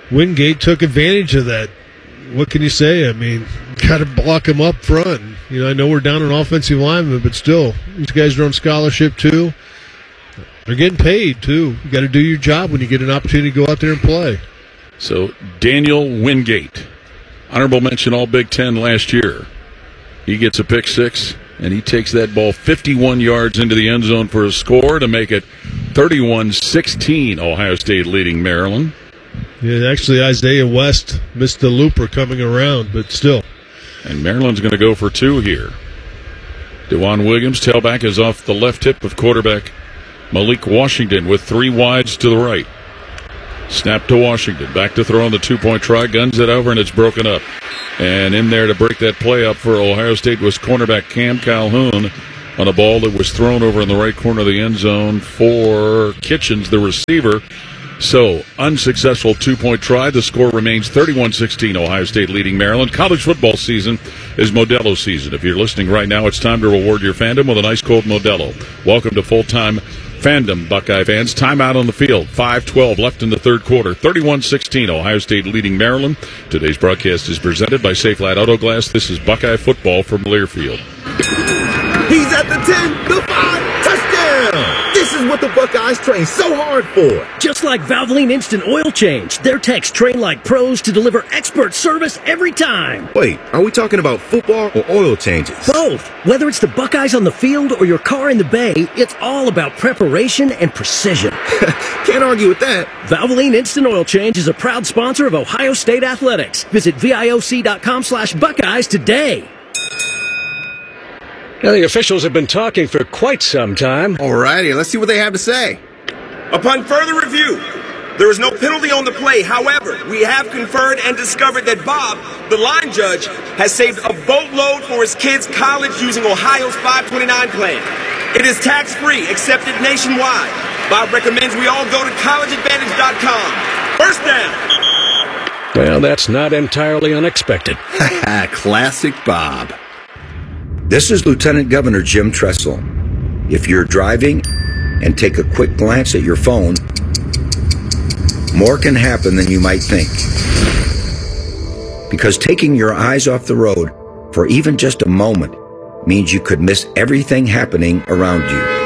Speaker 1: Wingate took advantage of that. What can you say? I mean, got to block him up front. You know, I know we're down on offensive linemen, but still, these guys are on scholarship too. They're getting paid too. You got to do your job when you get an opportunity to go out there and play.
Speaker 2: So Daniel Wingate, honorable mention All Big Ten last year. He gets a pick six, and he takes that ball fifty-one yards into the end zone for a score to make it thirty-one sixteen, Ohio State leading Maryland.
Speaker 1: Yeah, actually, Isaiah West missed the looper coming around, but still.
Speaker 2: And Maryland's going to go for two here. DeJuan Williams, tailback, is off the left hip of quarterback Malik Washington with three wides to the right. Snap to Washington. Back to throw on the two-point try. Guns it over, and it's broken up. And in there to break that play up for Ohio State was cornerback Cam Calhoun on a ball that was thrown over in the right corner of the end zone for Kitchens, the receiver. So, unsuccessful two-point try. The score remains thirty-one sixteen, Ohio State leading Maryland. College football season is Modelo season. If you're listening right now, it's time to reward your fandom with a nice cold Modelo. Welcome to full-time fandom, Buckeye fans. Timeout on the field. five twelve left in the third quarter. thirty-one sixteen, Ohio State leading Maryland. Today's broadcast is presented by Safe Light Auto Glass. This is Buckeye football from Learfield.
Speaker 13: He's at the ten, the five, touchdown! This is what the Buckeyes train so hard for.
Speaker 14: Just like Valvoline Instant Oil Change, their techs train like pros to deliver expert service every time.
Speaker 13: Wait, are we talking about football or oil changes?
Speaker 14: Both. Whether it's the Buckeyes on the field or your car in the bay, it's all about preparation and precision.
Speaker 13: Can't argue with that.
Speaker 14: Valvoline Instant Oil Change is a proud sponsor of Ohio State Athletics. Visit V I O C dot com slash Buckeyes today.
Speaker 15: Now, the officials have been talking for quite some time.
Speaker 13: Alrighty, let's see what they have to say.
Speaker 16: Upon further review, there is no penalty on the play. However, we have conferred and discovered that Bob, the line judge, has saved a boatload for his kids' college using Ohio's five twenty-nine plan. It is tax-free, accepted nationwide. Bob recommends we all go to college advantage dot com. First down.
Speaker 15: Well, that's not entirely unexpected.
Speaker 13: Classic Bob. This is Lieutenant Governor Jim Tressel. If you're driving and take a quick glance at your phone, more can happen than you might think. Because taking your eyes off the road for even just a moment means you could miss everything happening around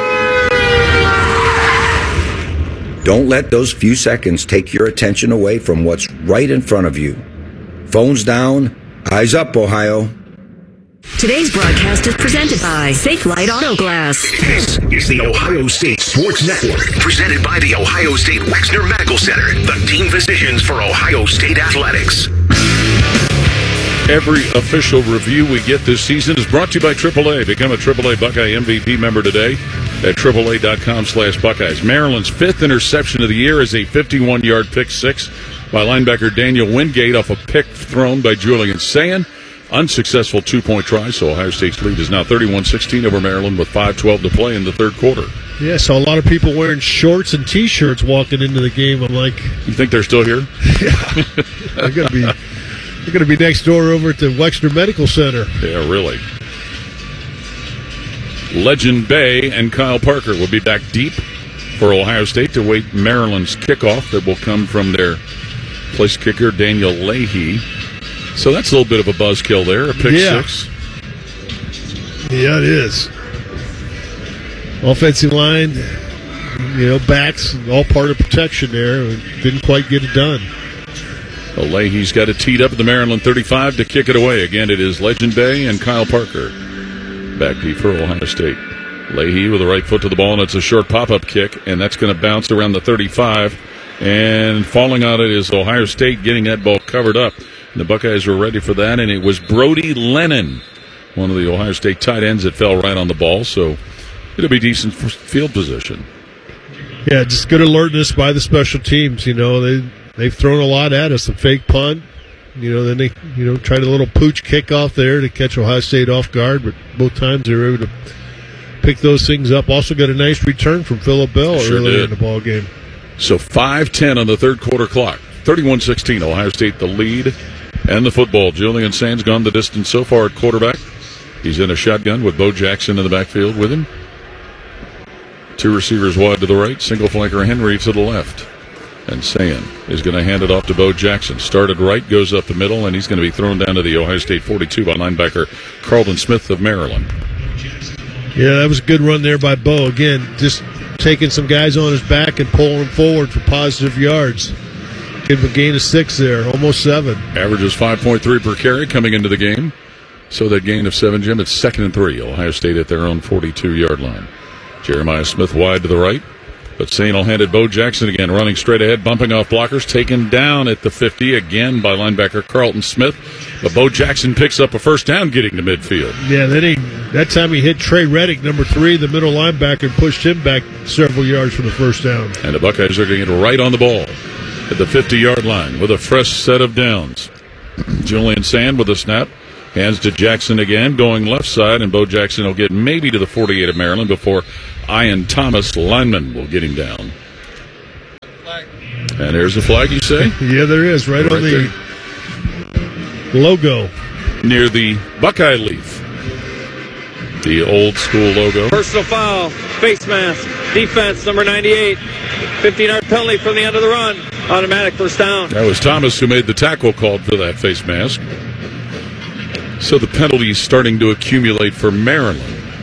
Speaker 13: you. Don't let those few seconds take your attention away from what's right in front of you. Phones down, eyes up, Ohio.
Speaker 7: Today's broadcast is presented by Safe Light Auto Glass.
Speaker 5: This is the Ohio State Sports Network, presented by the Ohio State Wexner Medical Center, the team physicians for Ohio State athletics.
Speaker 2: Every official review we get this season is brought to you by triple A. Become a triple A Buckeye M V P member today at triple A dot com slash Buckeyes. Maryland's fifth interception of the year is a fifty-one-yard pick six by linebacker Daniel Wingate off a pick thrown by Julian Sayin. Unsuccessful two-point try, so Ohio State's lead is now thirty-one sixteen over Maryland with five twelve to play in the third quarter.
Speaker 1: Yeah, so a lot of people wearing shorts and T-shirts walking into the game. I'm like...
Speaker 2: You think they're still here?
Speaker 1: Yeah. They're going to be they're going to be next door over at the Wexner Medical Center.
Speaker 2: Yeah, really. Legend Bay and Kyle Parker will be back deep for Ohio State to wait Maryland's kickoff that will come from their place kicker, Daniel Leahy. So that's a little bit of a buzzkill there, a pick
Speaker 1: yeah.
Speaker 2: six.
Speaker 1: Yeah, it is. Offensive line, you know, backs, all part of protection there. Didn't quite get it done.
Speaker 2: Well, Leahy's got it teed up at the Maryland thirty-five to kick it away. Again, it is Legend Bay and Kyle Parker back deep for Ohio State. Leahy with the right foot to the ball, and it's a short pop-up kick, and that's going to bounce around the thirty-five. And falling on it is Ohio State getting that ball covered up. The Buckeyes were ready for that, and it was Brody Lennon, one of the Ohio State tight ends, that fell right on the ball, so it'll be decent for field position.
Speaker 1: Yeah, just good alertness by the special teams. You know, they, they've thrown a lot at us, a fake punt. You know, then they you know tried a little pooch kickoff there to catch Ohio State off guard, but both times they were able to pick those things up. Also got a nice return from Phillip Bell
Speaker 2: sure
Speaker 1: earlier
Speaker 2: did.
Speaker 1: in the ball game.
Speaker 2: So five ten on the third quarter clock. thirty-one sixteen, Ohio State the lead. And the football. Julian Sand's gone the distance so far at quarterback. He's in a shotgun with Bo Jackson in the backfield with him. Two receivers wide to the right, single flanker Henry to the left. And Sayin is going to hand it off to Bo Jackson. Started right, goes up the middle, and he's going to be thrown down to the Ohio State forty-two by linebacker Carlton Smith of Maryland.
Speaker 1: Yeah, that was a good run there by Bo. Again, just taking some guys on his back and pulling them forward for positive yards. Give him a gain of six there, almost seven.
Speaker 2: Averages five point three per carry coming into the game. So that gain of seven, Jim, it's second and three. Ohio State at their own forty-two-yard line. Jeremiah Smith wide to the right. But Sayin will hand it Bo Jackson again, running straight ahead, bumping off blockers, taken down at the fifty again by linebacker Carlton Smith. But Bo Jackson picks up a first down getting to midfield.
Speaker 1: Yeah, then he, that time he hit Trey Reddick, number three, the middle linebacker, and pushed him back several yards for the first down.
Speaker 2: And the Buckeyes are going to get right on the ball at the fifty-yard line with a fresh set of downs. Julian Sand with a snap. Hands to Jackson again, going left side, and Bo Jackson will get maybe to the forty-eight of Maryland before Ian Thomas, lineman, will get him down. And there's a flag, you say?
Speaker 1: Yeah, there is, right, right on the there. Logo.
Speaker 2: Near the Buckeye leaf. The old school logo.
Speaker 26: Personal foul, face mask, defense, number ninety-eight. fifteen-yard penalty from the end of the run. Automatic first down.
Speaker 2: That was Thomas who made the tackle called for that face mask. So the penalty is starting to accumulate for Maryland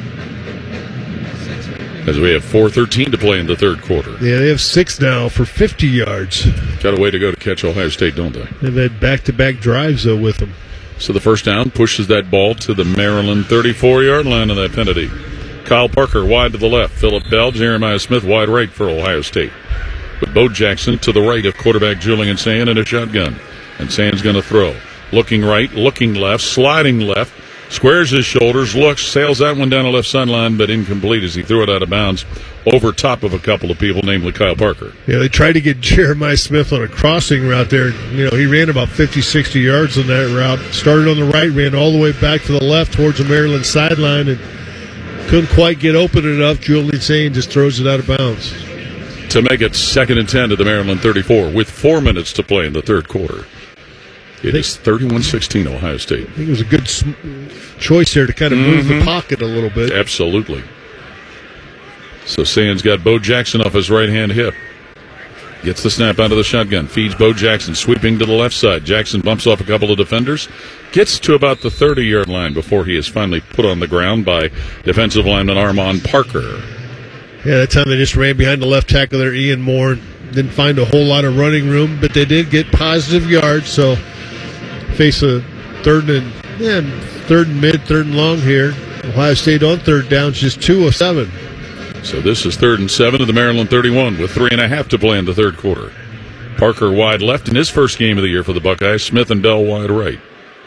Speaker 2: as we have four thirteen to play in the third quarter.
Speaker 1: Yeah, they have six now for fifty yards.
Speaker 2: Got a way to go to catch Ohio State, don't they?
Speaker 1: They've had back-to-back drives, though, with them.
Speaker 2: So the first down pushes that ball to the Maryland thirty-four-yard line on that penalty. Kyle Parker wide to the left. Phillip Bell, Jeremiah Smith wide right for Ohio State. With Bo Jackson to the right of quarterback Julian Sand in a shotgun. And Sand's going to throw. Looking right, looking left, sliding left, squares his shoulders, looks, sails that one down the left sideline, but incomplete as he threw it out of bounds over top of a couple of people, namely Kyle Parker.
Speaker 1: Yeah, they tried to get Jeremiah Smith on a crossing route there. You know, he ran about fifty, sixty yards on that route. Started on the right, ran all the way back to the left towards the Maryland sideline, and couldn't quite get open enough. Julian Sand just throws it out of bounds.
Speaker 2: To make it second and ten to the Maryland thirty-four with four minutes to play in the third quarter. It is thirty-one sixteen Ohio State.
Speaker 1: I think it was a good sm- choice there to kind of move
Speaker 2: mm-hmm.
Speaker 1: the pocket a little bit.
Speaker 2: Absolutely. So Sand's got Bo Jackson off his right-hand hip. Gets the snap out of the shotgun. Feeds Bo Jackson, sweeping to the left side. Jackson bumps off a couple of defenders. Gets to about the thirty-yard line before he is finally put on the ground by defensive lineman Armand Parker.
Speaker 1: Yeah, that time they just ran behind the left tackle there, Ian Moore. Didn't find a whole lot of running room, but they did get positive yards, so face a third and yeah, third and mid, third and long here. Ohio State on third down, just two of seven.
Speaker 2: So this is third and seven to the Maryland thirty-one with three and a half to play in the third quarter. Parker wide left in his first game of the year for the Buckeyes. Smith and Bell wide right.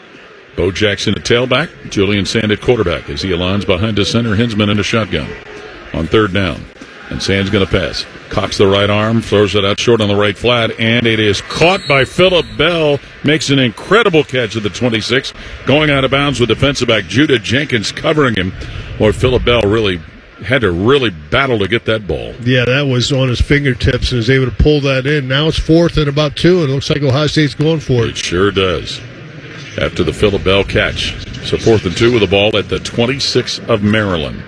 Speaker 2: Bo Jackson at tailback. Julian Sand at quarterback as he aligns behind his center Hinsman in a shotgun on third down. And Sand's going to pass. Cocks the right arm, throws it out short on the right flat, and it is caught by Phillip Bell. Makes an incredible catch at the twenty-six, going out of bounds with defensive back Judah Jenkins covering him. Boy, Phillip Bell really had to really battle to get that ball.
Speaker 1: Yeah, that was on his fingertips and was able to pull that in. Now it's fourth and about two, and it looks like Ohio State's going for it.
Speaker 2: It sure does. After the Phillip Bell catch. So fourth and two with the ball at the twenty-six of Maryland.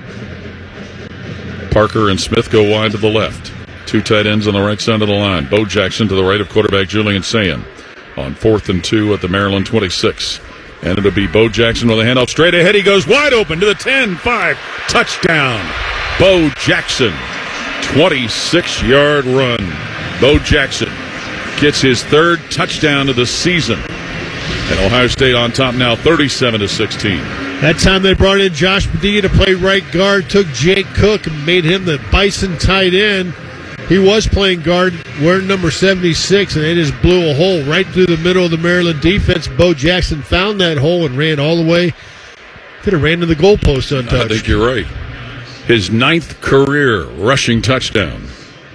Speaker 2: Parker and Smith go wide to the left. Two tight ends on the right side of the line. Bo Jackson to the right of quarterback Julian Sand on fourth and two at the Maryland twenty-six. And it'll be Bo Jackson with a handoff straight ahead. He goes wide open to the ten five. Touchdown. Bo Jackson. twenty-six-yard run. Bo Jackson gets his third touchdown of the season. And Ohio State on top now thirty-seven to sixteen.
Speaker 1: That time they brought in Josh Padilla to play right guard, took Jake Cook and made him the Bison tight end. He was playing guard, wearing number seventy-six, and they just blew a hole right through the middle of the Maryland defense. Bo Jackson found that hole and ran all the way. Could have ran to the goalpost untouched.
Speaker 2: I think you're right. His ninth career rushing touchdown.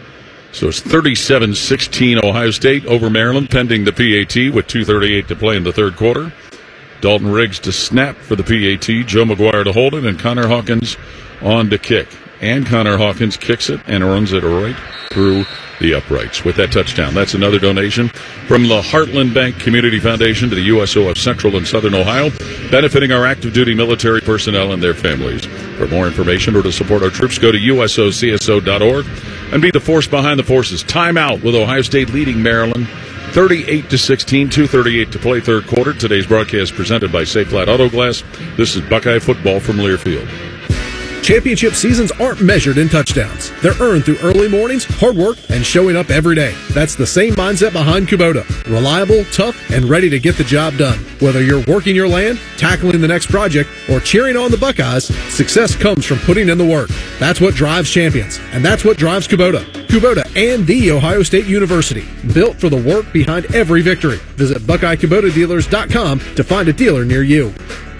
Speaker 2: So it's thirty-seven sixteen Ohio State over Maryland, pending the P A T with two thirty-eight to play in the third quarter. Dalton Riggs to snap for the P A T. Joe McGuire to hold it, and Connor Hawkins on to kick. And Connor Hawkins kicks it and runs it right through the uprights with that touchdown. That's another donation from the Heartland Bank Community Foundation to the U S O of Central and Southern Ohio, benefiting our active duty military personnel and their families. For more information or to support our troops, go to U S O C S O dot org. and be the force behind the forces. Timeout with Ohio State leading Maryland thirty-eight to sixteen, two thirty-eight to play, third quarter. Today's broadcast presented by Safe Flight Auto Glass. This is Buckeye football from Learfield.
Speaker 17: Championship seasons aren't measured in touchdowns. They're earned through early mornings, hard work, and showing up every day. That's the same mindset behind Kubota. Reliable, tough, and ready to get the job done. Whether you're working your land, tackling the next project, or cheering on the Buckeyes, success comes from putting in the work. That's what drives champions, and that's what drives Kubota. Kubota and The Ohio State University, built for the work behind every victory. Visit Buckeye Kubota Dealers dot com to find a dealer near you.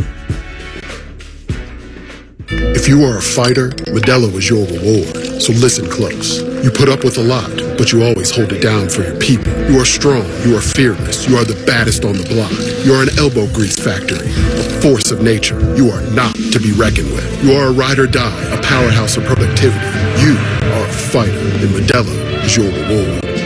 Speaker 18: If you are a fighter, Modelo is your reward. So listen close. You put up with a lot, but you always hold it down for your people. You are strong. You are fearless. You are the baddest on the block. You are an elbow grease factory, a force of nature. You are not to be reckoned with. You are a ride or die, a powerhouse of productivity. You are a fighter, and Modelo is your reward.